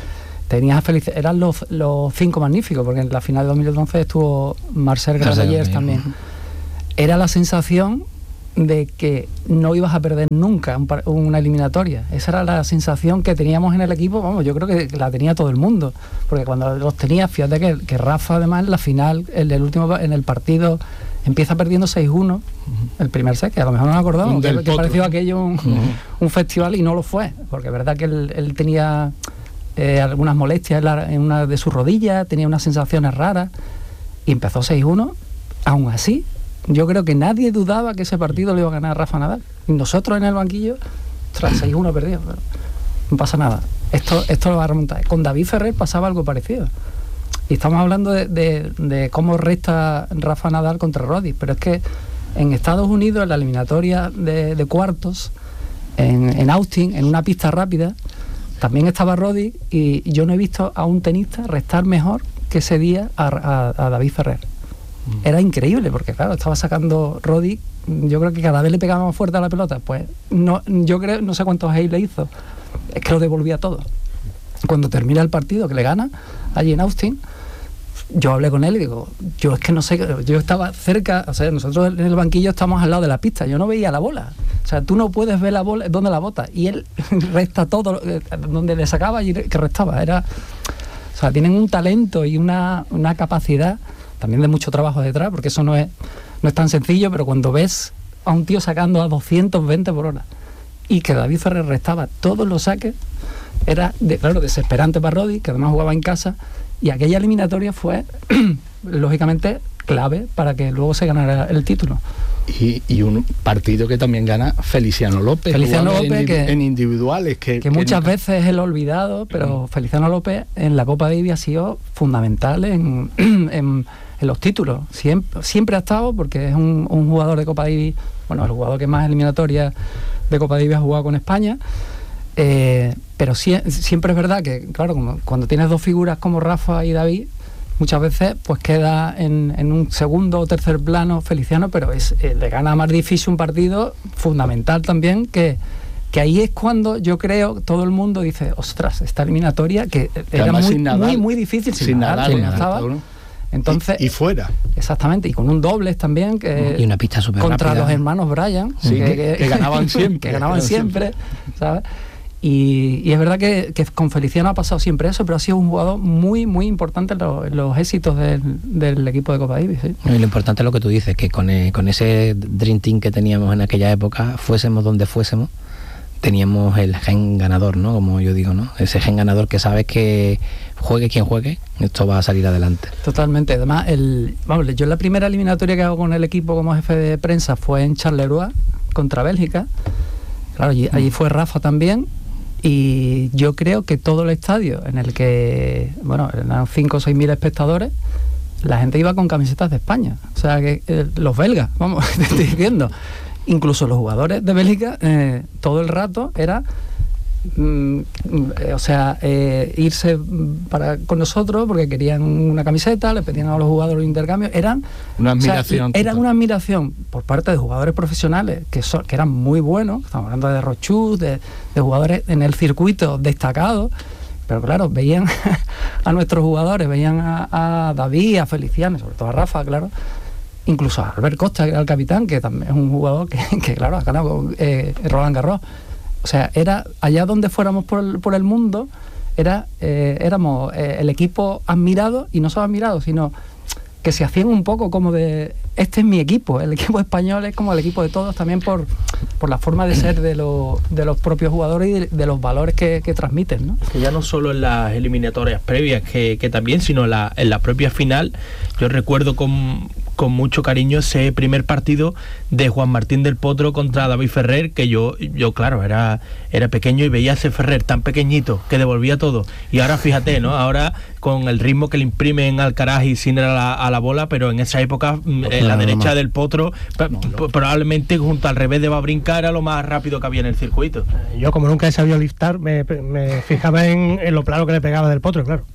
tenías a Felici- eran los, los cinco magníficos, porque en la final de dos mil once estuvo Marcel Granollers también. Era la sensación de que no ibas a perder nunca un par- una eliminatoria. Esa era la sensación que teníamos en el equipo. Vamos, yo creo que la tenía todo el mundo, porque cuando los tenías, fíjate que, que Rafa además en la final, en el último en el partido, empieza perdiendo seis uno, uh-huh. el primer set, que a lo mejor no nos acordamos, que, que pareció aquello un, uh-huh. un festival, y no lo fue, porque es verdad que él, él tenía eh, algunas molestias en, la, en una de sus rodillas, tenía unas sensaciones raras, y empezó seis uno. Aún así, yo creo que nadie dudaba que ese partido lo iba a ganar Rafa Nadal. Y nosotros en el banquillo, tras seis uno perdido, pero no pasa nada. Esto, esto lo va a remontar. Con David Ferrer pasaba algo parecido. Y estamos hablando de, de, de cómo resta Rafa Nadal contra Roddick, pero es que en Estados Unidos, en la eliminatoria de, de cuartos, en, en Austin, en una pista rápida, también estaba Roddick, y yo no he visto a un tenista restar mejor que ese día a, a, a David Ferrer. Era increíble, porque claro, estaba sacando Roddick, yo creo que cada vez le pegaba más fuerte a la pelota, pues no, yo creo, no sé cuántos ace le hizo, es que lo devolvía todo. Cuando termina el partido, que le gana allí en Austin, yo hablé con él y digo, yo es que no sé, yo estaba cerca, o sea, nosotros en el banquillo estamos al lado de la pista, yo no veía la bola, o sea, tú no puedes ver la bola, dónde la bota, y él resta todo, donde le sacaba y que restaba, era, o sea, tienen un talento y una, una capacidad, también de mucho trabajo detrás, porque eso no es, no es tan sencillo, pero cuando ves a un tío sacando a doscientos veinte por hora y que David Ferrer restaba todos los saques, era, de, claro, desesperante para Roddick, que además jugaba en casa, y aquella eliminatoria fue, lógicamente, clave para que luego se ganara el título. Y, y un partido que también gana Feliciano López. Feliciano López, en, que, en individuales. Que, que, que muchas no... veces es el olvidado, pero Feliciano López en la Copa Davis ha sido fundamental en, en, en los títulos. Siempre, siempre ha estado, porque es un, un jugador de Copa Davis, bueno, el jugador que más eliminatorias de Copa Davis ha jugado con España. Eh, pero sí, siempre es verdad que, claro, como, cuando tienes dos figuras como Rafa y David, muchas veces pues queda en, en un segundo o tercer plano Feliciano, pero es eh, le gana más difícil un partido fundamental también, que, que ahí es cuando yo creo todo el mundo dice, ostras, esta eliminatoria que, que era muy, Nadal, muy muy difícil sin, sin Nadal, Nadal, Nadal, Nadal entonces y, y fuera exactamente, y con un dobles también, que y una pista súper contra rápida. Los hermanos Bryan, sí, que, que, que ganaban siempre que ganaban siempre, ¿sabes? Y, y es verdad que, que con Feliciano ha pasado siempre eso, pero ha sido un jugador muy, muy importante en, lo, en los éxitos del, del equipo de Copa Davis. ¿Sí? Y lo importante es lo que tú dices, que con, el, con ese Dream Team que teníamos en aquella época, fuésemos donde fuésemos, teníamos el gen ganador, ¿no? Como yo digo, ¿no? Ese gen ganador que sabes que juegue quien juegue, esto va a salir adelante. Totalmente. Además, el, vamos, yo la primera eliminatoria que hago con el equipo como jefe de prensa fue en Charleroi contra Bélgica. Claro, allí, allí fue Rafa también. Y yo creo que todo el estadio, en el que, bueno, eran cinco o seis mil espectadores, la gente iba con camisetas de España. O sea, que eh, los belgas, vamos, te estoy diciendo. Incluso los jugadores de Bélgica, eh, todo el rato era, mm, eh, o sea, eh, irse para con nosotros porque querían una camiseta, le pedían a los jugadores un intercambio. Eran una admiración. O sea, era una admiración por parte de jugadores profesionales que, son, que eran muy buenos. Estamos hablando de Rochus, de, de jugadores en el circuito destacados. Pero claro, veían a nuestros jugadores, veían a, a David, a Feliciano, sobre todo a Rafa, claro. Incluso a Albert Costa, que era el capitán, que también es un jugador que, que claro, ha ganado eh, Roland Garros. O sea, era allá donde fuéramos por el, por el mundo, era eh, éramos eh, el equipo admirado, y no solo admirado, sino que se hacían un poco como de, este es mi equipo, el equipo español es como el equipo de todos, también por, por la forma de ser de, lo, de los propios jugadores y de, de los valores que, que transmiten, ¿no? Que ya no solo en las eliminatorias previas, que, que también, sino la, en la propia final. Yo recuerdo con, con mucho cariño ese primer partido de Juan Martín del Potro contra David Ferrer, que yo, yo claro, era, era pequeño y veía a ese Ferrer tan pequeñito que devolvía todo. Y ahora fíjate, ¿no? Ahora con el ritmo que le imprimen Alcaraz y Sinner a la, a la bola, pero en esa época en la no, derecha no, del Potro no, no. probablemente junto al revés de Babrinka era lo más rápido que había en el circuito. Yo, como nunca he sabido liftar, me, me fijaba en, en lo plano que le pegaba del Potro, claro.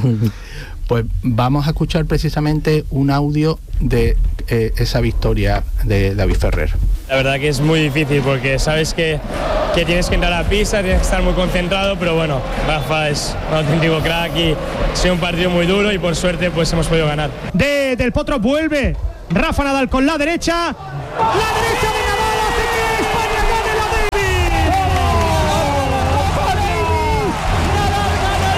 Pues vamos a escuchar precisamente un audio de eh, esa victoria de David Ferrer. La verdad que es muy difícil porque sabes que, que tienes que entrar a pista, tienes que estar muy concentrado, pero bueno, Rafa es un auténtico crack y ha sido un partido muy duro y por suerte pues hemos podido ganar. De, del Potro vuelve Rafa Nadal con la derecha, la derecha de Nadal hace que España gane la Davis. ¡Oh! Davis, Nadal gana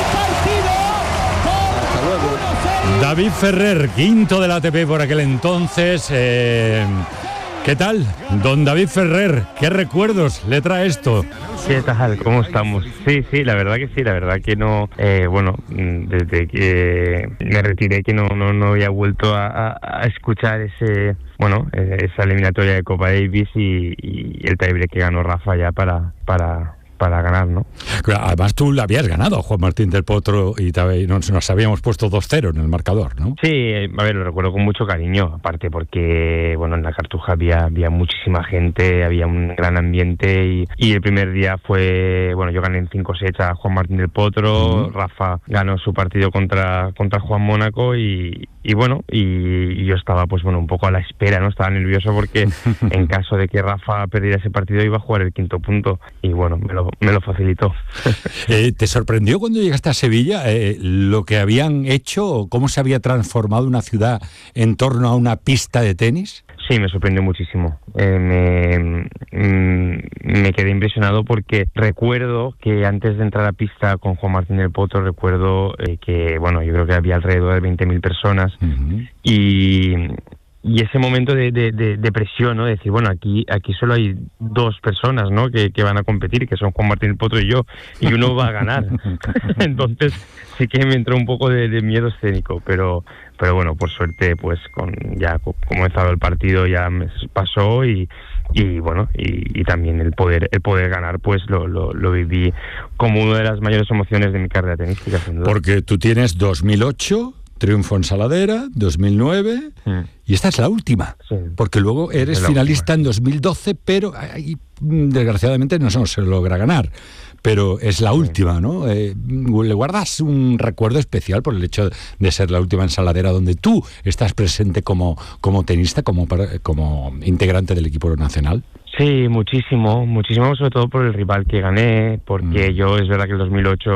el partido por uno cero. David Ferrer, quinto de la A T P por aquel entonces. Eh, ¿Qué tal, don David Ferrer? ¿Qué recuerdos le trae esto? ¿Qué tal? ¿Cómo estamos? Sí, sí, la verdad que sí, la verdad que no, eh, bueno, desde que me retiré que no, no, no había vuelto a, a, a escuchar ese, bueno, esa eliminatoria de Copa Davis y, y el tiebreak que ganó Rafa ya para, para, para ganar, ¿no? Además tú le habías ganado a Juan Martín del Potro y nos, nos habíamos puesto dos cero en el marcador, ¿no? Sí, a ver, lo recuerdo con mucho cariño, aparte porque, bueno, en la Cartuja había, había muchísima gente, había un gran ambiente y, y el primer día fue, bueno, yo gané en cinco sets a Juan Martín del Potro, uh-huh. Rafa ganó su partido contra, contra Juan Mónaco y, y bueno, y, y yo estaba pues bueno un poco a la espera, ¿no? Estaba nervioso porque en caso de que Rafa perdiera ese partido iba a jugar el quinto punto y bueno, me lo, me lo facilitó. eh, ¿Te sorprendió cuando llegaste a Sevilla eh, lo que habían hecho o cómo se había transformado una ciudad en torno a una pista de tenis? Sí, me sorprendió muchísimo. Eh, me, mm, me quedé impresionado porque recuerdo que antes de entrar a pista con Juan Martín del Potro, recuerdo eh, que, bueno, yo creo que había alrededor de veinte mil personas uh-huh. y... Y ese momento de, de, de, de presión, ¿no? De decir, bueno, aquí aquí solo hay dos personas, ¿no? Que, que van a competir, que son Juan Martín del Potro y yo, y uno va a ganar. Entonces sí que me entró un poco de, de miedo escénico, pero pero bueno, por suerte, pues con ya comenzado el partido ya me pasó y y bueno y, y también el poder el poder ganar, pues lo, lo, lo viví como una de las mayores emociones de mi carrera tenística, sin duda. Porque tú tienes dos mil ocho. Triunfo en Saladera, dos mil nueve, mm. y esta es la última, sí. Porque luego eres es finalista última. En dos mil doce, pero ahí, desgraciadamente no se logra ganar, pero es la sí. última, ¿no? Eh, ¿Le guardas un recuerdo especial por el hecho de ser la última en Saladera, donde tú estás presente como, como tenista, como, como integrante del equipo nacional? Sí, muchísimo, muchísimo, sobre todo por el rival que gané, porque mm. yo, es verdad que el dos mil ocho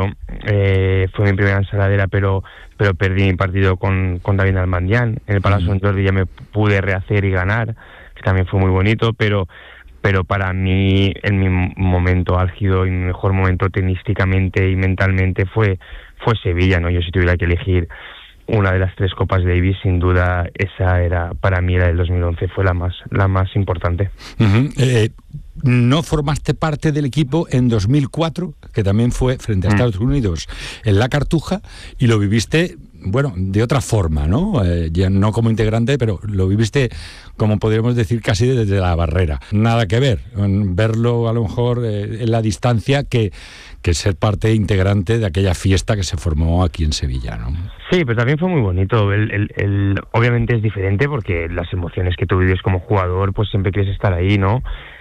eh, fue mi primera ensaladera, pero pero perdí mi partido con, con David Almandián. En el Palacio mm. Jordi ya me pude rehacer y ganar, que también fue muy bonito, pero pero para mí, en mi momento álgido y mi mejor momento tenísticamente y mentalmente fue fue Sevilla, ¿no? Yo si tuviera que elegir una de las tres Copas Davis, sin duda esa era, para mí la del dos mil once fue la más la más importante. Uh-huh. Eh, no formaste parte del equipo en dos mil cuatro, que también fue frente a Estados Unidos en la Cartuja, y lo viviste, bueno, de otra forma, ¿no? Eh, ya no como integrante, pero lo viviste, como podríamos decir, casi desde la barrera. Nada que ver, verlo a lo mejor eh, en la distancia que, que ser parte integrante de aquella fiesta que se formó aquí en Sevilla, ¿no? Sí, pero también fue muy bonito. El, el, el, obviamente es diferente porque las emociones que tú vives como jugador, pues siempre quieres estar ahí, ¿no?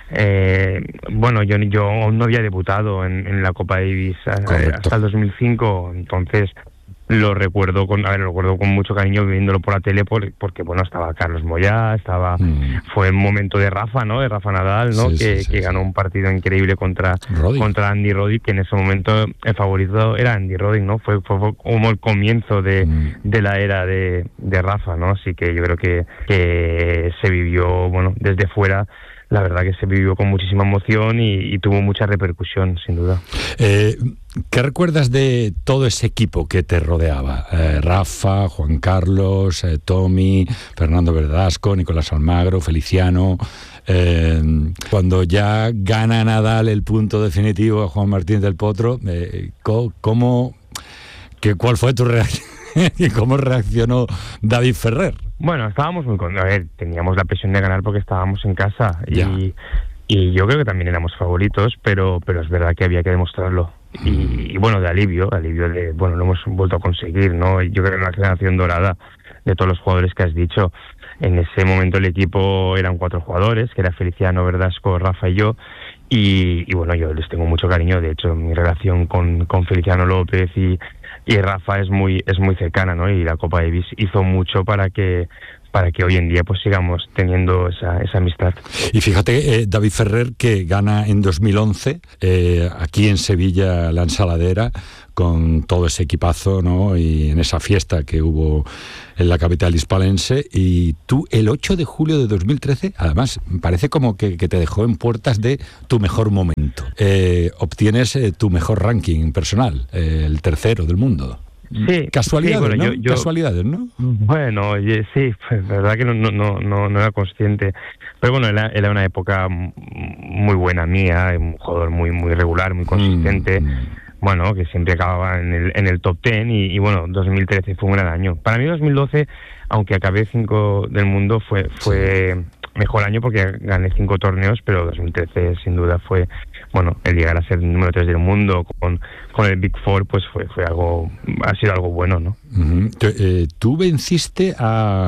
Eh, bueno, yo yo aún no había debutado en, en la Copa Davis Correcto. hasta el dos mil cinco, entonces lo recuerdo con a ver, lo recuerdo con mucho cariño viéndolo por la tele por, porque bueno, estaba Carlos Moyá, estaba mm. fue un momento de Rafa, ¿no? De Rafa Nadal, ¿no? Sí, que, sí, sí, que ganó sí. un partido increíble contra Roddick. contra Andy Roddick, que en ese momento el favorito era Andy Roddick, ¿no? Fue, fue, fue como el comienzo de, mm. de la era de, de Rafa, ¿no? Así que yo creo que, que se vivió, bueno, desde fuera. La verdad que se vivió con muchísima emoción y, y tuvo mucha repercusión, sin duda. Eh, ¿Qué recuerdas de todo ese equipo que te rodeaba? Eh, Rafa, Juan Carlos, eh, Tommy, Fernando Verdasco, Nicolás Almagro, Feliciano. Eh, cuando ya gana Nadal el punto definitivo a Juan Martín del Potro, eh, ¿cómo, qué, ¿cuál fue tu reacción? ¿Y cómo reaccionó David Ferrer? Bueno, estábamos muy contentos. A ver, teníamos la presión de ganar porque estábamos en casa y, y yo creo que también éramos favoritos, pero pero es verdad que había que demostrarlo. Y, y bueno, de alivio, alivio de, bueno, lo hemos vuelto a conseguir, ¿no? Yo creo que la generación dorada de todos los jugadores que has dicho, en ese momento el equipo eran cuatro jugadores, que era Feliciano, Verdasco, Rafa y yo, y, y bueno, yo les tengo mucho cariño. De hecho, mi relación con, con Feliciano López y y Rafa es muy es muy cercana, ¿no? Y la Copa Davis hizo mucho para que para que hoy en día pues sigamos teniendo esa, esa amistad. Y fíjate, eh, David Ferrer, que gana en dos mil once eh, aquí en Sevilla la ensaladera con todo ese equipazo, ¿no? Y en esa fiesta que hubo en la capital hispalense, y tú el ocho de julio de dos mil trece, además parece como que, que te dejó en puertas de tu mejor momento. Eh, obtienes eh, tu mejor ranking personal, eh, el tercero del mundo. Sí, casualidades, sí, bueno, ¿no? yo, yo, Casualidades, ¿no? Bueno, oye, sí, pues la verdad que no, no, no, no era consciente. Pero bueno, era, era una época muy buena mía, un jugador muy, muy regular, muy consistente. Mm. Bueno, que siempre acababa en el, en el top ten y, y bueno, dos mil trece fue un gran año. Para mí dos mil doce, aunque acabé cinco del mundo, fue fue mejor año porque gané cinco torneos, pero dos mil trece sin duda fue, bueno, el llegar a ser el número tres del mundo con, con el Big Four, pues fue fue algo, ha sido algo bueno, ¿no? Uh-huh. Tú, eh, tú venciste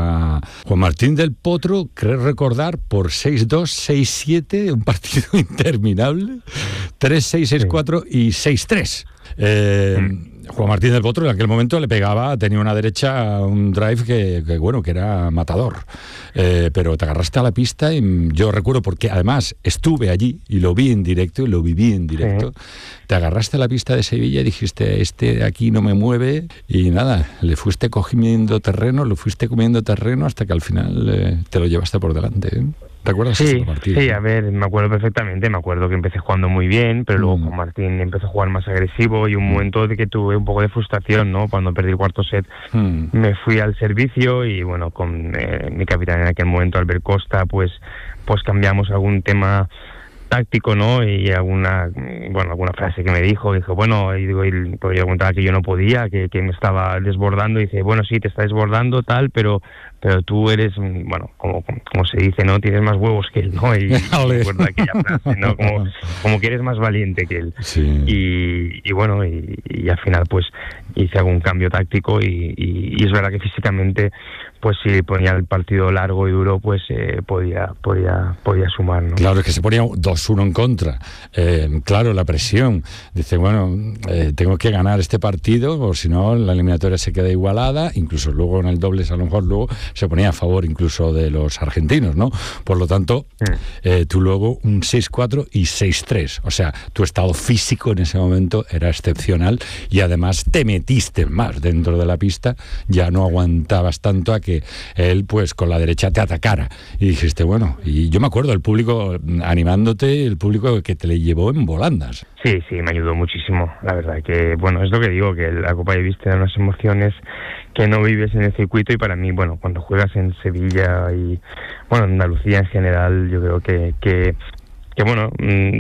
a Juan Martín del Potro, creo recordar, por seis dos, seis siete, un partido interminable, tres seis, seis cuatro y seis tres. Eh, mm. Juan Martín del Potro en aquel momento le pegaba, tenía una derecha, un drive que, que bueno, que era matador. Eh, pero te agarraste a la pista y yo recuerdo, porque además estuve allí y lo vi en directo y lo viví en directo. Sí. Te agarraste a la pista de Sevilla y dijiste, este de aquí no me mueve, y nada, le fuiste cogiendo terreno, lo fuiste comiendo terreno hasta que al final eh, te lo llevaste por delante, ¿eh? ¿Te acuerdas? Sí, sí, a ver, me acuerdo perfectamente, me acuerdo que empecé jugando muy bien, pero luego mm. Juan Martín empezó a jugar más agresivo y un momento de que tuve un poco de frustración, ¿no? Cuando perdí el cuarto set, mm. me fui al servicio y bueno, con eh, mi capitán en aquel momento, Albert Costa, pues, pues cambiamos algún tema táctico, ¿no? Y alguna, bueno, alguna frase que me dijo, dijo, bueno, y digo, y pues yo comentaba que yo no podía, que, que me estaba desbordando, y dice, bueno, sí, te está desbordando, tal, pero pero tú eres, bueno, como, como se dice, ¿no? Tienes más huevos que él, ¿no? Y recuerdo aquella frase, ¿no? Como, como que eres más valiente que él. Sí. Y, y bueno, y, y al final pues hice algún cambio táctico y, y, y es verdad que físicamente, pues si ponía el partido largo y duro, pues eh, podía, podía, podía sumar, ¿no? Claro, es que se ponía dos uno en contra. Eh, claro, la presión. Dice, bueno, eh, tengo que ganar este partido, o si no, la eliminatoria se queda igualada, incluso luego en el dobles a lo mejor luego se ponía a favor incluso de los argentinos, ¿no? Por lo tanto, eh, tú luego un seis cuatro y seis tres. O sea, tu estado físico en ese momento era excepcional y además te metiste más dentro de la pista, ya no aguantabas tanto a que él, pues, con la derecha te atacara. Y dijiste, bueno, y yo me acuerdo, el público animándote, el público que te le llevó en volandas. Sí, sí, me ayudó muchísimo, la verdad, que, bueno, es lo que digo, que la Copa Davis te da unas emociones que no vives en el circuito, y para mí, bueno, cuando juegas en Sevilla y, bueno, en Andalucía en general, yo creo que, que, que bueno,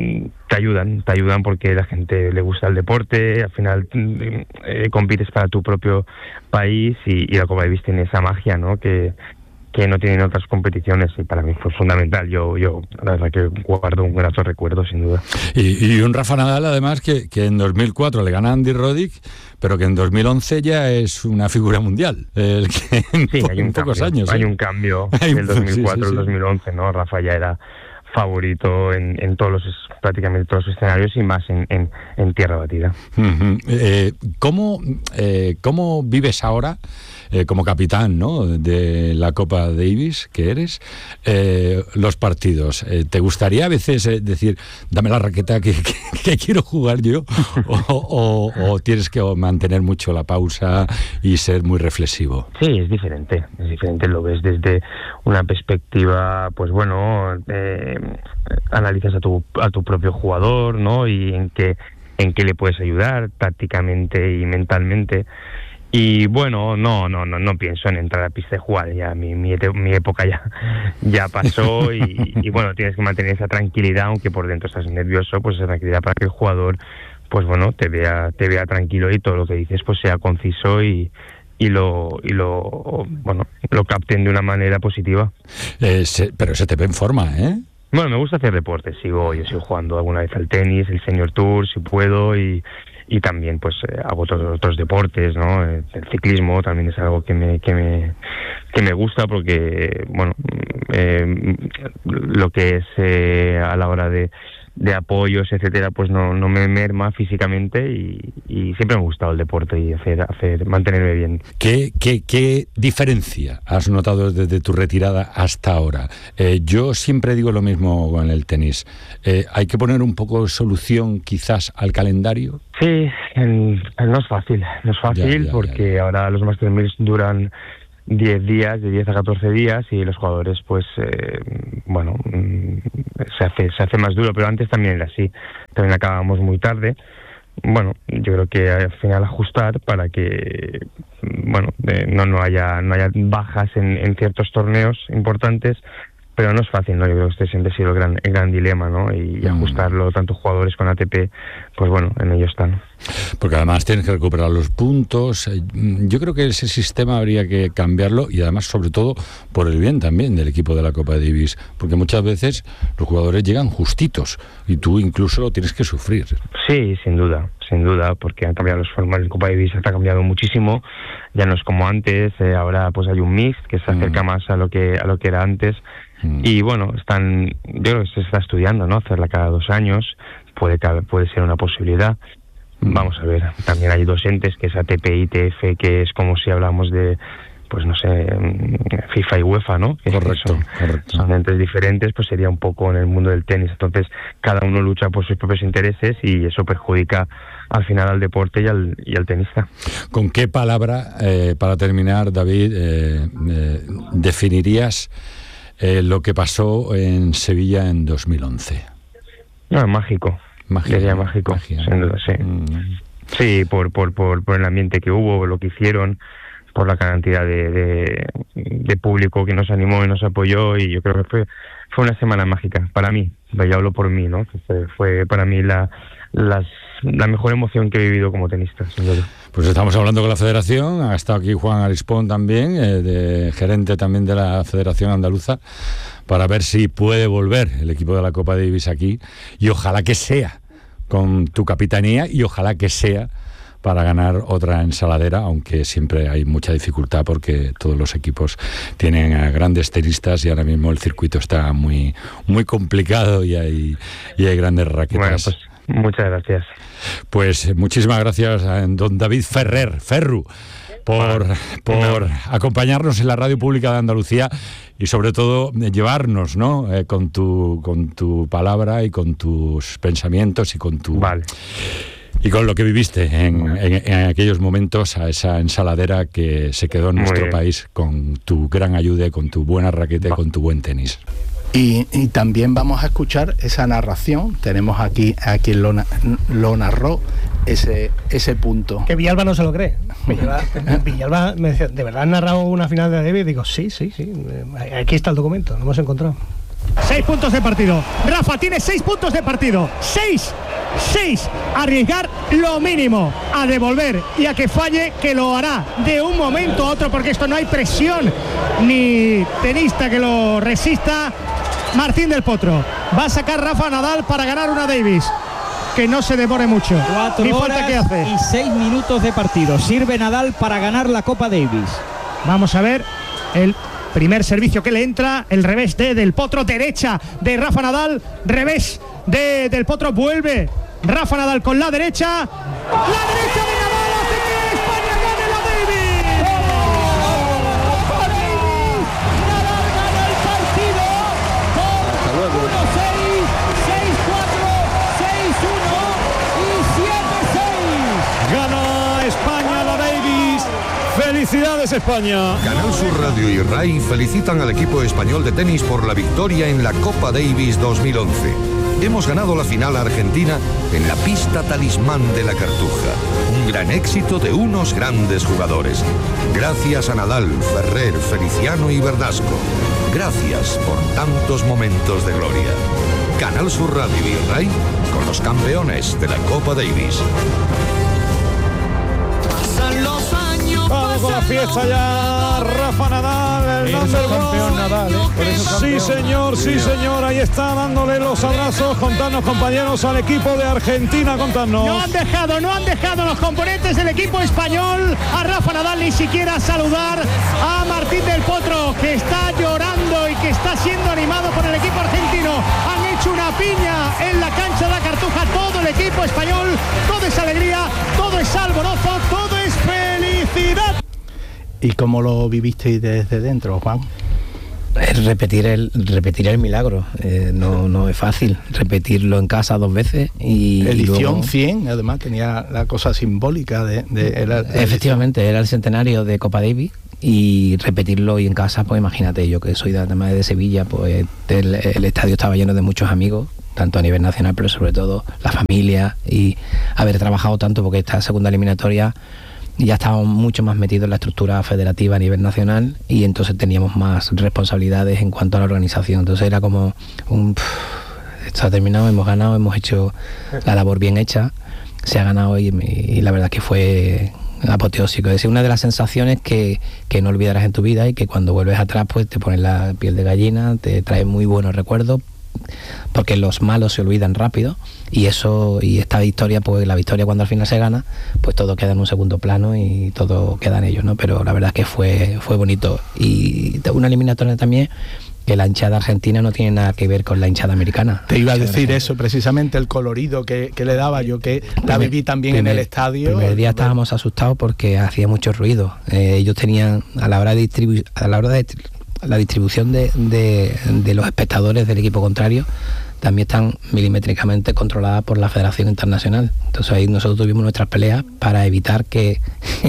te ayudan, te ayudan porque la gente le gusta el deporte, al final eh, compites para tu propio país y, y la Copa Davis tiene esa magia, ¿no?, que que no tienen otras competiciones, y para mí fue fundamental. Yo, yo la verdad que guardo un grato recuerdo, sin duda. Y, y un Rafa Nadal, además, que, que en dos mil cuatro le gana a Andy Roddick, pero que en dos mil once ya es una figura mundial. El que en, sí, hay un en pocos cambio, años. Hay ¿eh? un cambio del dos mil cuatro al sí, sí, sí. dos mil once, ¿no? Rafa ya era favorito en, en todos los, prácticamente todos los escenarios, y más en, en, en tierra batida. Uh-huh. eh, ¿cómo, eh, ¿Cómo vives ahora, eh, como capitán, ¿no?, de la Copa Davis que eres, eh, los partidos? Eh, ¿Te gustaría a veces eh, decir, dame la raqueta que, que, que quiero jugar yo? o, o, ¿O tienes que mantener mucho la pausa y ser muy reflexivo? Sí, es diferente, es diferente, lo ves desde una perspectiva, pues bueno, eh, analizas a tu a tu propio jugador, ¿no?, y en qué en qué le puedes ayudar tácticamente y mentalmente. Y bueno, no, no, no, no pienso en entrar a pista y jugar, ya mi, mi, mi época ya, ya pasó y, y bueno, tienes que mantener esa tranquilidad, aunque por dentro estás nervioso, pues esa tranquilidad para que el jugador, pues bueno, te vea, te vea tranquilo y todo lo que dices pues sea conciso y y lo y lo bueno lo capten de una manera positiva. Eh, se, pero se te ve en forma, ¿eh? Bueno, me gusta hacer deporte, sigo, yo sigo jugando alguna vez al tenis, el Senior Tour, si puedo, y, y también pues eh, hago otros, otros deportes, ¿no? El ciclismo también es algo que me, que me, que me gusta porque, bueno, eh, lo que es eh, a la hora de, de apoyos, etcétera, pues no, no me merma físicamente y, y siempre me ha gustado el deporte y hacer, hacer mantenerme bien. ¿Qué, qué, qué diferencia has notado desde tu retirada hasta ahora? Eh, yo siempre digo lo mismo con el tenis. Eh, ¿Hay que poner un poco de solución quizás al calendario? Sí, el, el no es fácil, no es fácil ya, ya, porque ya. Ahora los Masters mil duran diez días, de diez a catorce días, y los jugadores, pues, eh, bueno, se hace se hace más duro, pero antes también era así. También acabamos muy tarde. Bueno, yo creo que al final ajustar para que, bueno, eh, no no haya no haya bajas en, en ciertos torneos importantes, pero no es fácil, ¿no? Yo creo que este siempre ha sido el gran, el gran dilema, ¿no? Y, y ajustarlo, tanto jugadores con A T P, pues bueno, en ello están. Porque además tienes que recuperar los puntos. Yo creo que ese sistema habría que cambiarlo y además, sobre todo, por el bien también del equipo de la Copa Davis, porque muchas veces los jugadores llegan justitos y tú incluso lo tienes que sufrir. Sí, sin duda, sin duda, porque han cambiado los formatos. El Copa Davis ha cambiado muchísimo, ya no es como antes, eh, ahora pues hay un mix que se acerca mm. más a lo que a lo que era antes. Y bueno, están, yo creo que se está estudiando, ¿no? Hacerla cada dos años puede puede ser una posibilidad. Vamos a ver, también hay dos entes, que es A T P y I T F, que es como si hablamos de, pues no sé, FIFA y UEFA, ¿no? Que correcto, son, correcto. Son entes diferentes, pues sería un poco en el mundo del tenis. Entonces, cada uno lucha por sus propios intereses y eso perjudica al final al deporte y al, y al tenista. ¿Con qué palabra, eh, para terminar, David, eh, eh, definirías Eh, lo que pasó en Sevilla en dos mil once? No, mágico. Magia, Sería mágico, magia. sin duda, sí. Mm. Sí, por, por, por, por el ambiente que hubo, lo que hicieron, por la cantidad de, de, de público que nos animó y nos apoyó, y yo creo que fue fue una semana mágica para mí. Yo hablo por mí, ¿no? Fue, fue para mí la, las, la mejor emoción que he vivido como tenista, sin duda. Pues estamos hablando con la Federación, ha estado aquí Juan Arispón también, eh, de, gerente también de la Federación Andaluza, para ver si puede volver el equipo de la Copa Davis aquí, y ojalá que sea con tu capitanía y ojalá que sea para ganar otra ensaladera, aunque siempre hay mucha dificultad porque todos los equipos tienen a grandes tenistas y ahora mismo el circuito está muy muy complicado y hay, y hay grandes raquetas. Bueno, pues muchas gracias. Pues muchísimas gracias a don David Ferrer, Ferru, por, por acompañarnos en la Radio Pública de Andalucía y sobre todo llevarnos, ¿no? Eh, con tu con tu palabra y con tus pensamientos y con tu... Vale. Y con lo que viviste en, en, en aquellos momentos a esa ensaladera que se quedó en nuestro país con tu gran ayuda y con tu buena raqueta y con tu buen tenis. Y, y también vamos a escuchar esa narración. Tenemos aquí a quien lo, lo narró ese ese punto. Que Villalba no se lo cree. Villalba, Villalba me decía, ¿de verdad has narrado una final de Davis? Digo, sí, sí, sí. Aquí está el documento, lo hemos encontrado. Seis puntos de partido. Rafa tiene seis puntos de partido. Seis. Seis. Arriesgar lo mínimo. A devolver y a que falle, que lo hará de un momento a otro, porque esto no hay presión ni tenista que lo resista. Martín del Potro va a sacar Rafa Nadal para ganar una Davis. Que no se demore mucho. Cuatro Ni horas falta que hace. Y seis minutos de partido. Sirve Nadal para ganar la Copa Davis. Vamos a ver el primer servicio que le entra, el revés de Del Potro, derecha de Rafa Nadal, revés de Del Potro, vuelve Rafa Nadal con la derecha, la derecha de Nadal hace que España gane la Davis. ¡Copa Davis! Nadal gana el partido con uno seis, seis cuatro, seis uno y siete seis. Gana España la Davis. ¡Felicidades, España! Canal Sur Radio y RAI felicitan al equipo español de tenis por la victoria en la Copa Davis dos mil once. Hemos ganado la final a Argentina en la pista talismán de la Cartuja. Un gran éxito de unos grandes jugadores. Gracias a Nadal, Ferrer, Feliciano y Verdasco. Gracias por tantos momentos de gloria. Canal Sur Radio y RAI con los campeones de la Copa Davis. pasan los años. Vamos con la fiesta ya, Rafa Nadal, el number campeón one. Nadal, ¿eh? Por eso Sí, campeón. señor, sí, señor, ahí está dándole los abrazos. Contanos, compañeros, al equipo de Argentina, contanos. No han dejado, no han dejado los componentes del equipo español a Rafa Nadal ni siquiera saludar a Martín del Potro, que está llorando y que está siendo animado por el equipo argentino. Han hecho una piña en la cancha de la Cartuja, todo el equipo español, todo es alegría, todo es alborozo, todo es felicidad. ¿Y cómo lo vivisteis desde dentro, Juan? Repetir el repetir el milagro, eh, no, no es fácil repetirlo en casa dos veces y Edición y luego, cien, además tenía la cosa simbólica de... de era, efectivamente, era el centenario de Copa Davis y repetirlo hoy en casa, pues imagínate, yo que soy de, además de Sevilla, pues el, el estadio estaba lleno de muchos amigos, tanto a nivel nacional, pero sobre todo la familia, y haber trabajado tanto, porque esta segunda eliminatoria ya estábamos mucho más metidos en la estructura federativa a nivel nacional y entonces teníamos más responsabilidades en cuanto a la organización. Entonces era como un... Pff, esto ha terminado, hemos ganado, hemos hecho la labor bien hecha, se ha ganado y, y la verdad que fue apoteósico. Es decir, una de las sensaciones que, que no olvidarás en tu vida y que cuando vuelves atrás pues te pones la piel de gallina, te trae muy buenos recuerdos, porque los malos se olvidan rápido y eso, y esta victoria, pues la victoria cuando al final se gana, pues todo queda en un segundo plano y todo queda en ellos, ¿no? Pero la verdad es que fue, fue bonito, y una eliminatoria también que la hinchada argentina no tiene nada que ver con la hinchada americana. Te iba a decir eso, precisamente el colorido que, que le daba, yo que la viví también primer, en el estadio. El primer día estábamos asustados porque hacía mucho ruido. Eh, ellos tenían, a la hora de distribuir, a la hora de la distribución de, de, de los espectadores del equipo contrario, también están milimétricamente controladas por la Federación Internacional. Entonces ahí nosotros tuvimos nuestras peleas para evitar que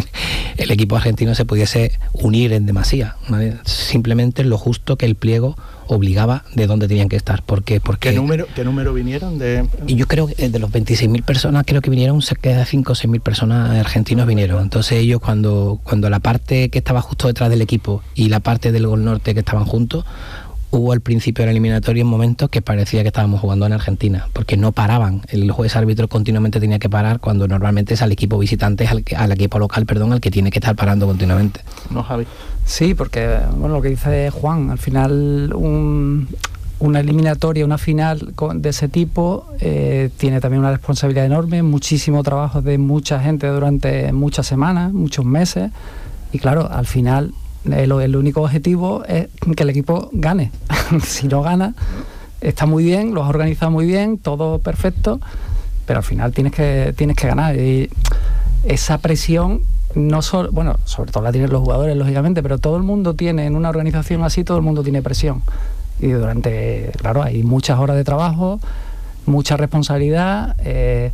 el equipo argentino se pudiese unir en demasía, ¿vale? Simplemente lo justo que el pliego obligaba de dónde tenían que estar. ¿Por qué? Porque ¿Qué número, qué número vinieron? De... Y yo creo que de los veintiséis mil personas, creo que vinieron cerca de cinco o seis mil personas argentinos vinieron. Entonces ellos, cuando, cuando la parte que estaba justo detrás del equipo y la parte del Gol Norte que estaban juntos, hubo al principio de la eliminatoria en momentos que parecía que estábamos jugando en Argentina, porque no paraban. El juez árbitro continuamente tenía que parar, cuando normalmente es al equipo visitante, al, al equipo local, perdón, al que tiene que estar parando continuamente. ¿No, Javi? Sí, porque bueno, lo que dice Juan, al final un, una eliminatoria, una final de ese tipo eh, tiene también una responsabilidad enorme, muchísimo trabajo de mucha gente durante muchas semanas, muchos meses, y claro, al final el, el único objetivo es que el equipo gane. Si no gana, está muy bien, lo has organizado muy bien, todo perfecto, pero al final tienes que, tienes que ganar. Y esa presión, no solo, bueno, sobre todo la tienen los jugadores, lógicamente, pero todo el mundo tiene, en una organización así, todo el mundo tiene presión. Y durante, claro, hay muchas horas de trabajo, mucha responsabilidad, eh,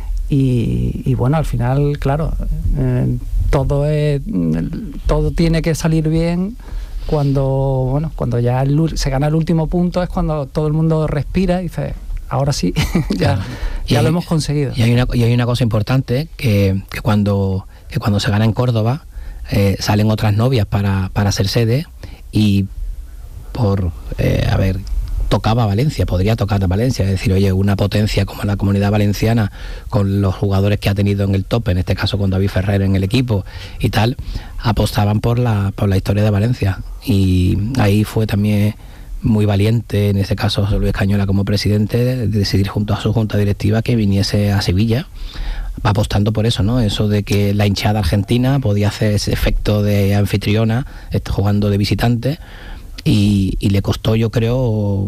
y, y bueno, al final, claro, eh, todo es, todo tiene que salir bien. Cuando, bueno, cuando ya el, se gana el último punto, es cuando todo el mundo respira y dice, ahora sí, ya, ya hay, lo hemos conseguido. Y hay una, y hay una cosa importante, que, que, cuando, que cuando se gana en Córdoba, eh, salen otras novias para, para hacer sede, y por, eh, a ver, tocaba Valencia, podría tocar a Valencia, es decir, oye, una potencia como la Comunidad Valenciana, con los jugadores que ha tenido en el tope, en este caso con David Ferrer en el equipo y tal, apostaban por la, por la historia de Valencia, y ahí fue también muy valiente, en este caso José Luis Cañola como presidente, de decidir junto a su junta directiva que viniese a Sevilla, apostando por eso, ¿no? Eso de que la hinchada argentina podía hacer ese efecto de anfitriona, jugando de visitante. Y, y le costó, yo creo,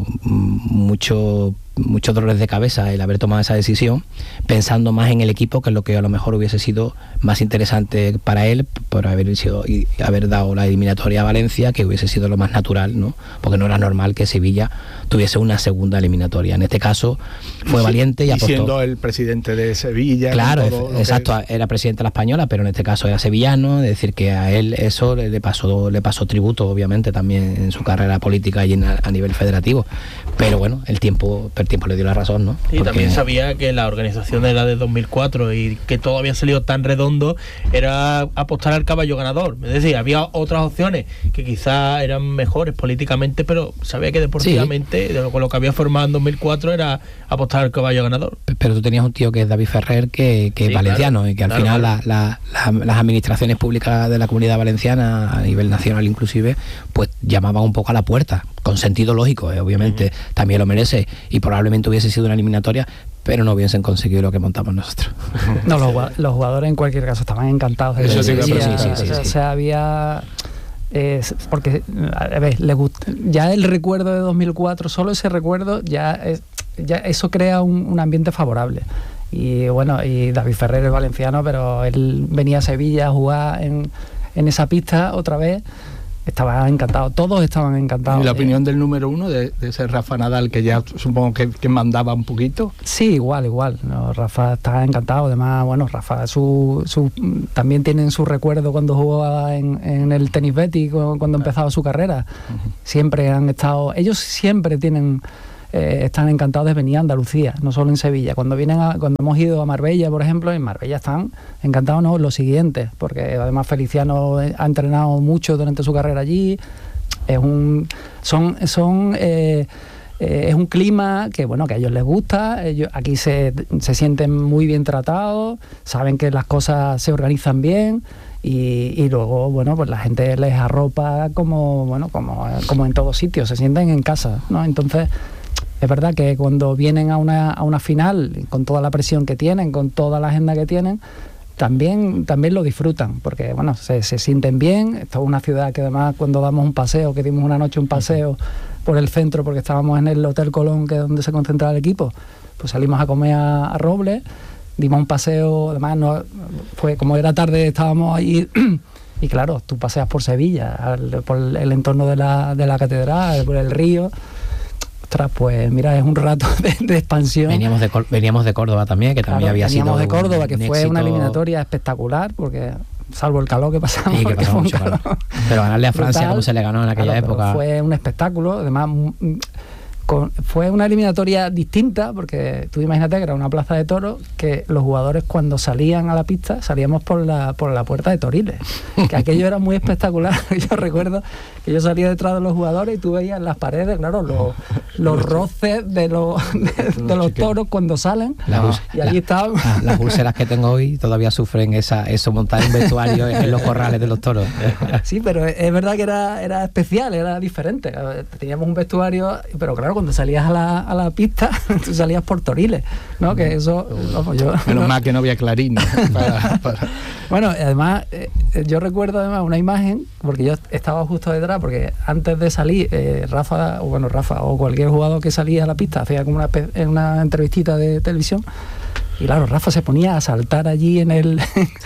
mucho muchos dolores de cabeza el haber tomado esa decisión, pensando más en el equipo, que es lo que a lo mejor hubiese sido más interesante para él, por haber sido y haber dado la eliminatoria a Valencia, que hubiese sido lo más natural, ¿no? Porque no era normal que Sevilla tuviese una segunda eliminatoria. En este caso fue valiente y, y apostó. Siendo el presidente de Sevilla. Claro, exacto, que... era presidente de la Española, pero en este caso era sevillano, es decir, que a él eso le pasó, le pasó tributo, obviamente, también en su carrera política y en, a nivel federativo. Pero bueno, el tiempo el tiempo le dio la razón, ¿no? Y Porque... también sabía que la organización era de dos mil cuatro y que todo había salido tan redondo, era apostar al caballo ganador. Es decir, había otras opciones que quizás eran mejores políticamente, pero sabía que deportivamente, sí, de lo, con lo que había formado en dos mil cuatro, era apostar al caballo ganador. Pero tú tenías un tío que es David Ferrer, que, que sí, es valenciano, claro, y que al claro, final claro. La, la, la, las administraciones públicas de la Comunidad Valenciana, a nivel nacional inclusive, pues llamaban un poco a la puerta, con sentido lógico, eh, obviamente, uh-huh. también lo merece, y probablemente hubiese sido una eliminatoria, pero no hubiesen conseguido lo que montamos nosotros. No, los, los jugadores en cualquier caso estaban encantados. Eso sí, sí, sí, sí, sí, sí. O sea, había... Eh, porque, a ver, le gusta, ya el recuerdo de dos mil cuatro, solo ese recuerdo, ya, es, ya eso crea un, un ambiente favorable. Y bueno, y David Ferrer es valenciano, pero él venía a Sevilla a jugar en, en esa pista otra vez. Estaba encantado, todos estaban encantados. ¿Y la opinión del número uno de, de ese Rafa Nadal, que ya supongo que, que mandaba un poquito? Sí, igual, igual. No, Rafa está encantado. Además, bueno, Rafa su, su, también tienen su recuerdo cuando jugaba en, en el Tenis Betis, cuando empezaba su carrera. Uh-huh. Siempre han estado, ellos siempre tienen... Eh, están encantados de venir a Andalucía, no solo en Sevilla. Cuando vienen a, cuando hemos ido a Marbella, por ejemplo, en Marbella están encantados, no, los siguientes, porque además Feliciano ha entrenado mucho durante su carrera allí. Es un son son eh, eh, es un clima que bueno que a ellos les gusta. Ellos aquí se, se sienten muy bien tratados, saben que las cosas se organizan bien. Y, y luego, bueno, pues la gente les arropa como bueno como, como en todos sitios, se sienten en casa, ¿no? Entonces es verdad que cuando vienen a una, a una final, con toda la presión que tienen, con toda la agenda que tienen, también, también lo disfrutan, porque bueno, se, se sienten bien. Esto es una ciudad que además cuando damos un paseo, que dimos una noche un paseo por el centro, porque estábamos en el Hotel Colón, que es donde se concentraba el equipo, pues salimos a comer a, a Robles, dimos un paseo, además no, fue como era tarde, estábamos ahí... Y claro, tú paseas por Sevilla, al, por el entorno de la, de la catedral, por el río. Ostras, pues mira, es un rato de, de expansión. Veníamos de, veníamos de Córdoba también, que también claro, había sido veníamos de Córdoba, un, que un fue éxito... una eliminatoria espectacular, porque salvo el calor que pasamos. Sí, que pasamos mucho calor. Pero ganarle a Francia, brutal, como se le ganó en aquella claro, época. Fue un espectáculo, además... Con, fue una eliminatoria distinta, porque tú imagínate que era una plaza de toros, que los jugadores cuando salían a la pista salíamos por la por la puerta de Toriles, que aquello era muy espectacular. Yo recuerdo que yo salía detrás de los jugadores y tú veías en las paredes, claro, los, los roces de los de, de los toros cuando salen, la, y allí la, estaban la, las pulseras que tengo hoy todavía sufren esa eso montar un vestuario en los corrales de los toros. Sí, pero es verdad que era era especial, era diferente. Teníamos un vestuario, pero claro, cuando salías a la, a la pista, tú salías por Toriles, ¿no? Que eso... Vamos, yo, Menos no. mal que no había clarín. Para, para. Bueno, además, eh, yo recuerdo además una imagen, porque yo estaba justo detrás, porque antes de salir, eh, Rafa, o bueno, Rafa, o cualquier jugador que salía a la pista, hacía como una, una entrevistita de televisión, y claro, Rafa se ponía a saltar allí en el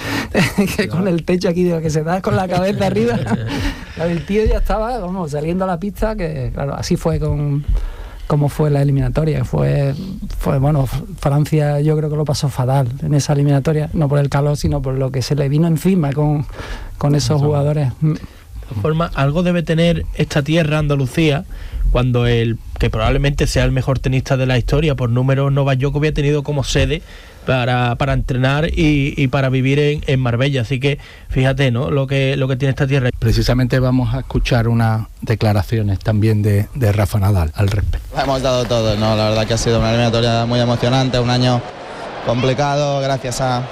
con el techo aquí de lo que se da con la cabeza arriba. El tío ya estaba, vamos, saliendo a la pista, que claro, así fue con como fue la eliminatoria. Fue, fue bueno, Francia yo creo que lo pasó fatal en esa eliminatoria, no por el calor, sino por lo que se le vino encima con, con esos jugadores. De todas formas, algo debe tener esta tierra, Andalucía, cuando el que probablemente sea el mejor tenista de la historia por números, Novak Djokovic, ha tenido como sede para, para entrenar y, y para vivir en, en Marbella. Así que fíjate, ¿no?, lo que lo que tiene esta tierra. Precisamente vamos a escuchar unas declaraciones también de, de Rafa Nadal al respecto. Hemos dado todo, ¿no? La verdad que ha sido una eliminatoria muy emocionante, un año complicado, gracias a,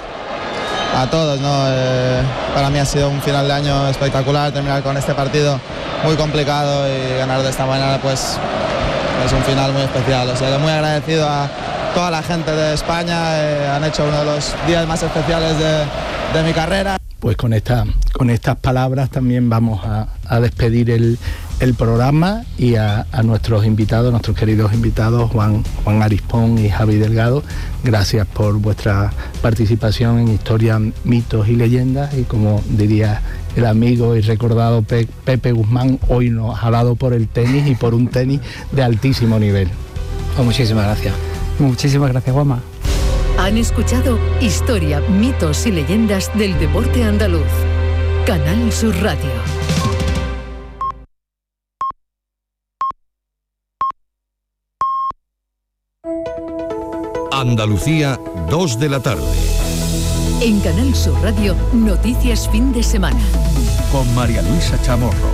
a todos, ¿no? Eh, para mí ha sido un final de año espectacular, terminar con este partido muy complicado y ganar de esta manera, pues es un final muy especial. O sea, muy agradecido a toda la gente de España, eh, han hecho uno de los días más especiales de, de mi carrera. Pues con, esta, con estas palabras también vamos a, a despedir el, el programa y a, a nuestros invitados, nuestros queridos invitados, Juan, Juan Arispón y Javi Delgado. Gracias por vuestra participación en Historias, Mitos y Leyendas, y como diría el amigo y recordado Pe- Pepe Guzmán, hoy nos ha dado por el tenis y por un tenis de altísimo nivel. Pues muchísimas gracias. Muchísimas gracias, Juanma. Han escuchado Historia, Mitos y Leyendas del Deporte Andaluz. Canal Sur Radio. Andalucía, dos de la tarde. En Canal Sur Radio, Noticias Fin de Semana. Con María Luisa Chamorro.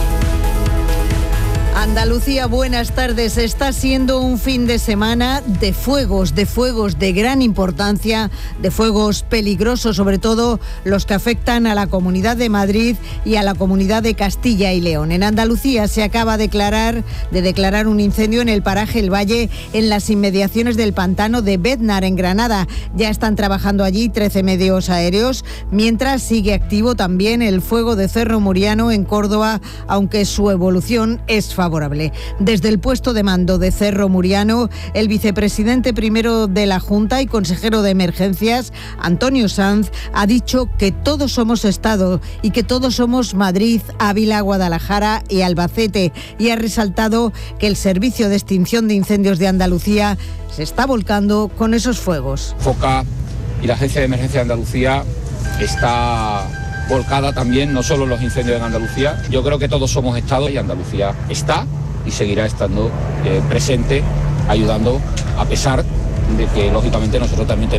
Andalucía, buenas tardes. Está siendo un fin de semana de fuegos, de fuegos de gran importancia, de fuegos peligrosos, sobre todo los que afectan a la Comunidad de Madrid y a la Comunidad de Castilla y León. En Andalucía se acaba de declarar, de declarar un incendio en el paraje El Valle, en las inmediaciones del pantano de Bednar, en Granada. Ya están trabajando allí trece medios aéreos, mientras sigue activo también el fuego de Cerro Muriano en Córdoba, aunque su evolución es favorable. Desde el puesto de mando de Cerro Muriano, el vicepresidente primero de la Junta y consejero de Emergencias, Antonio Sanz, ha dicho que todos somos Estado y que todos somos Madrid, Ávila, Guadalajara y Albacete, y ha resaltado que el Servicio de Extinción de Incendios de Andalucía se está volcando con esos fuegos. FOCA y la Agencia de Emergencia de Andalucía está volcada también, no solo los incendios en Andalucía. Yo creo que todos somos Estado y Andalucía está y seguirá estando eh, presente, ayudando, a pesar de que lógicamente nosotros también tenemos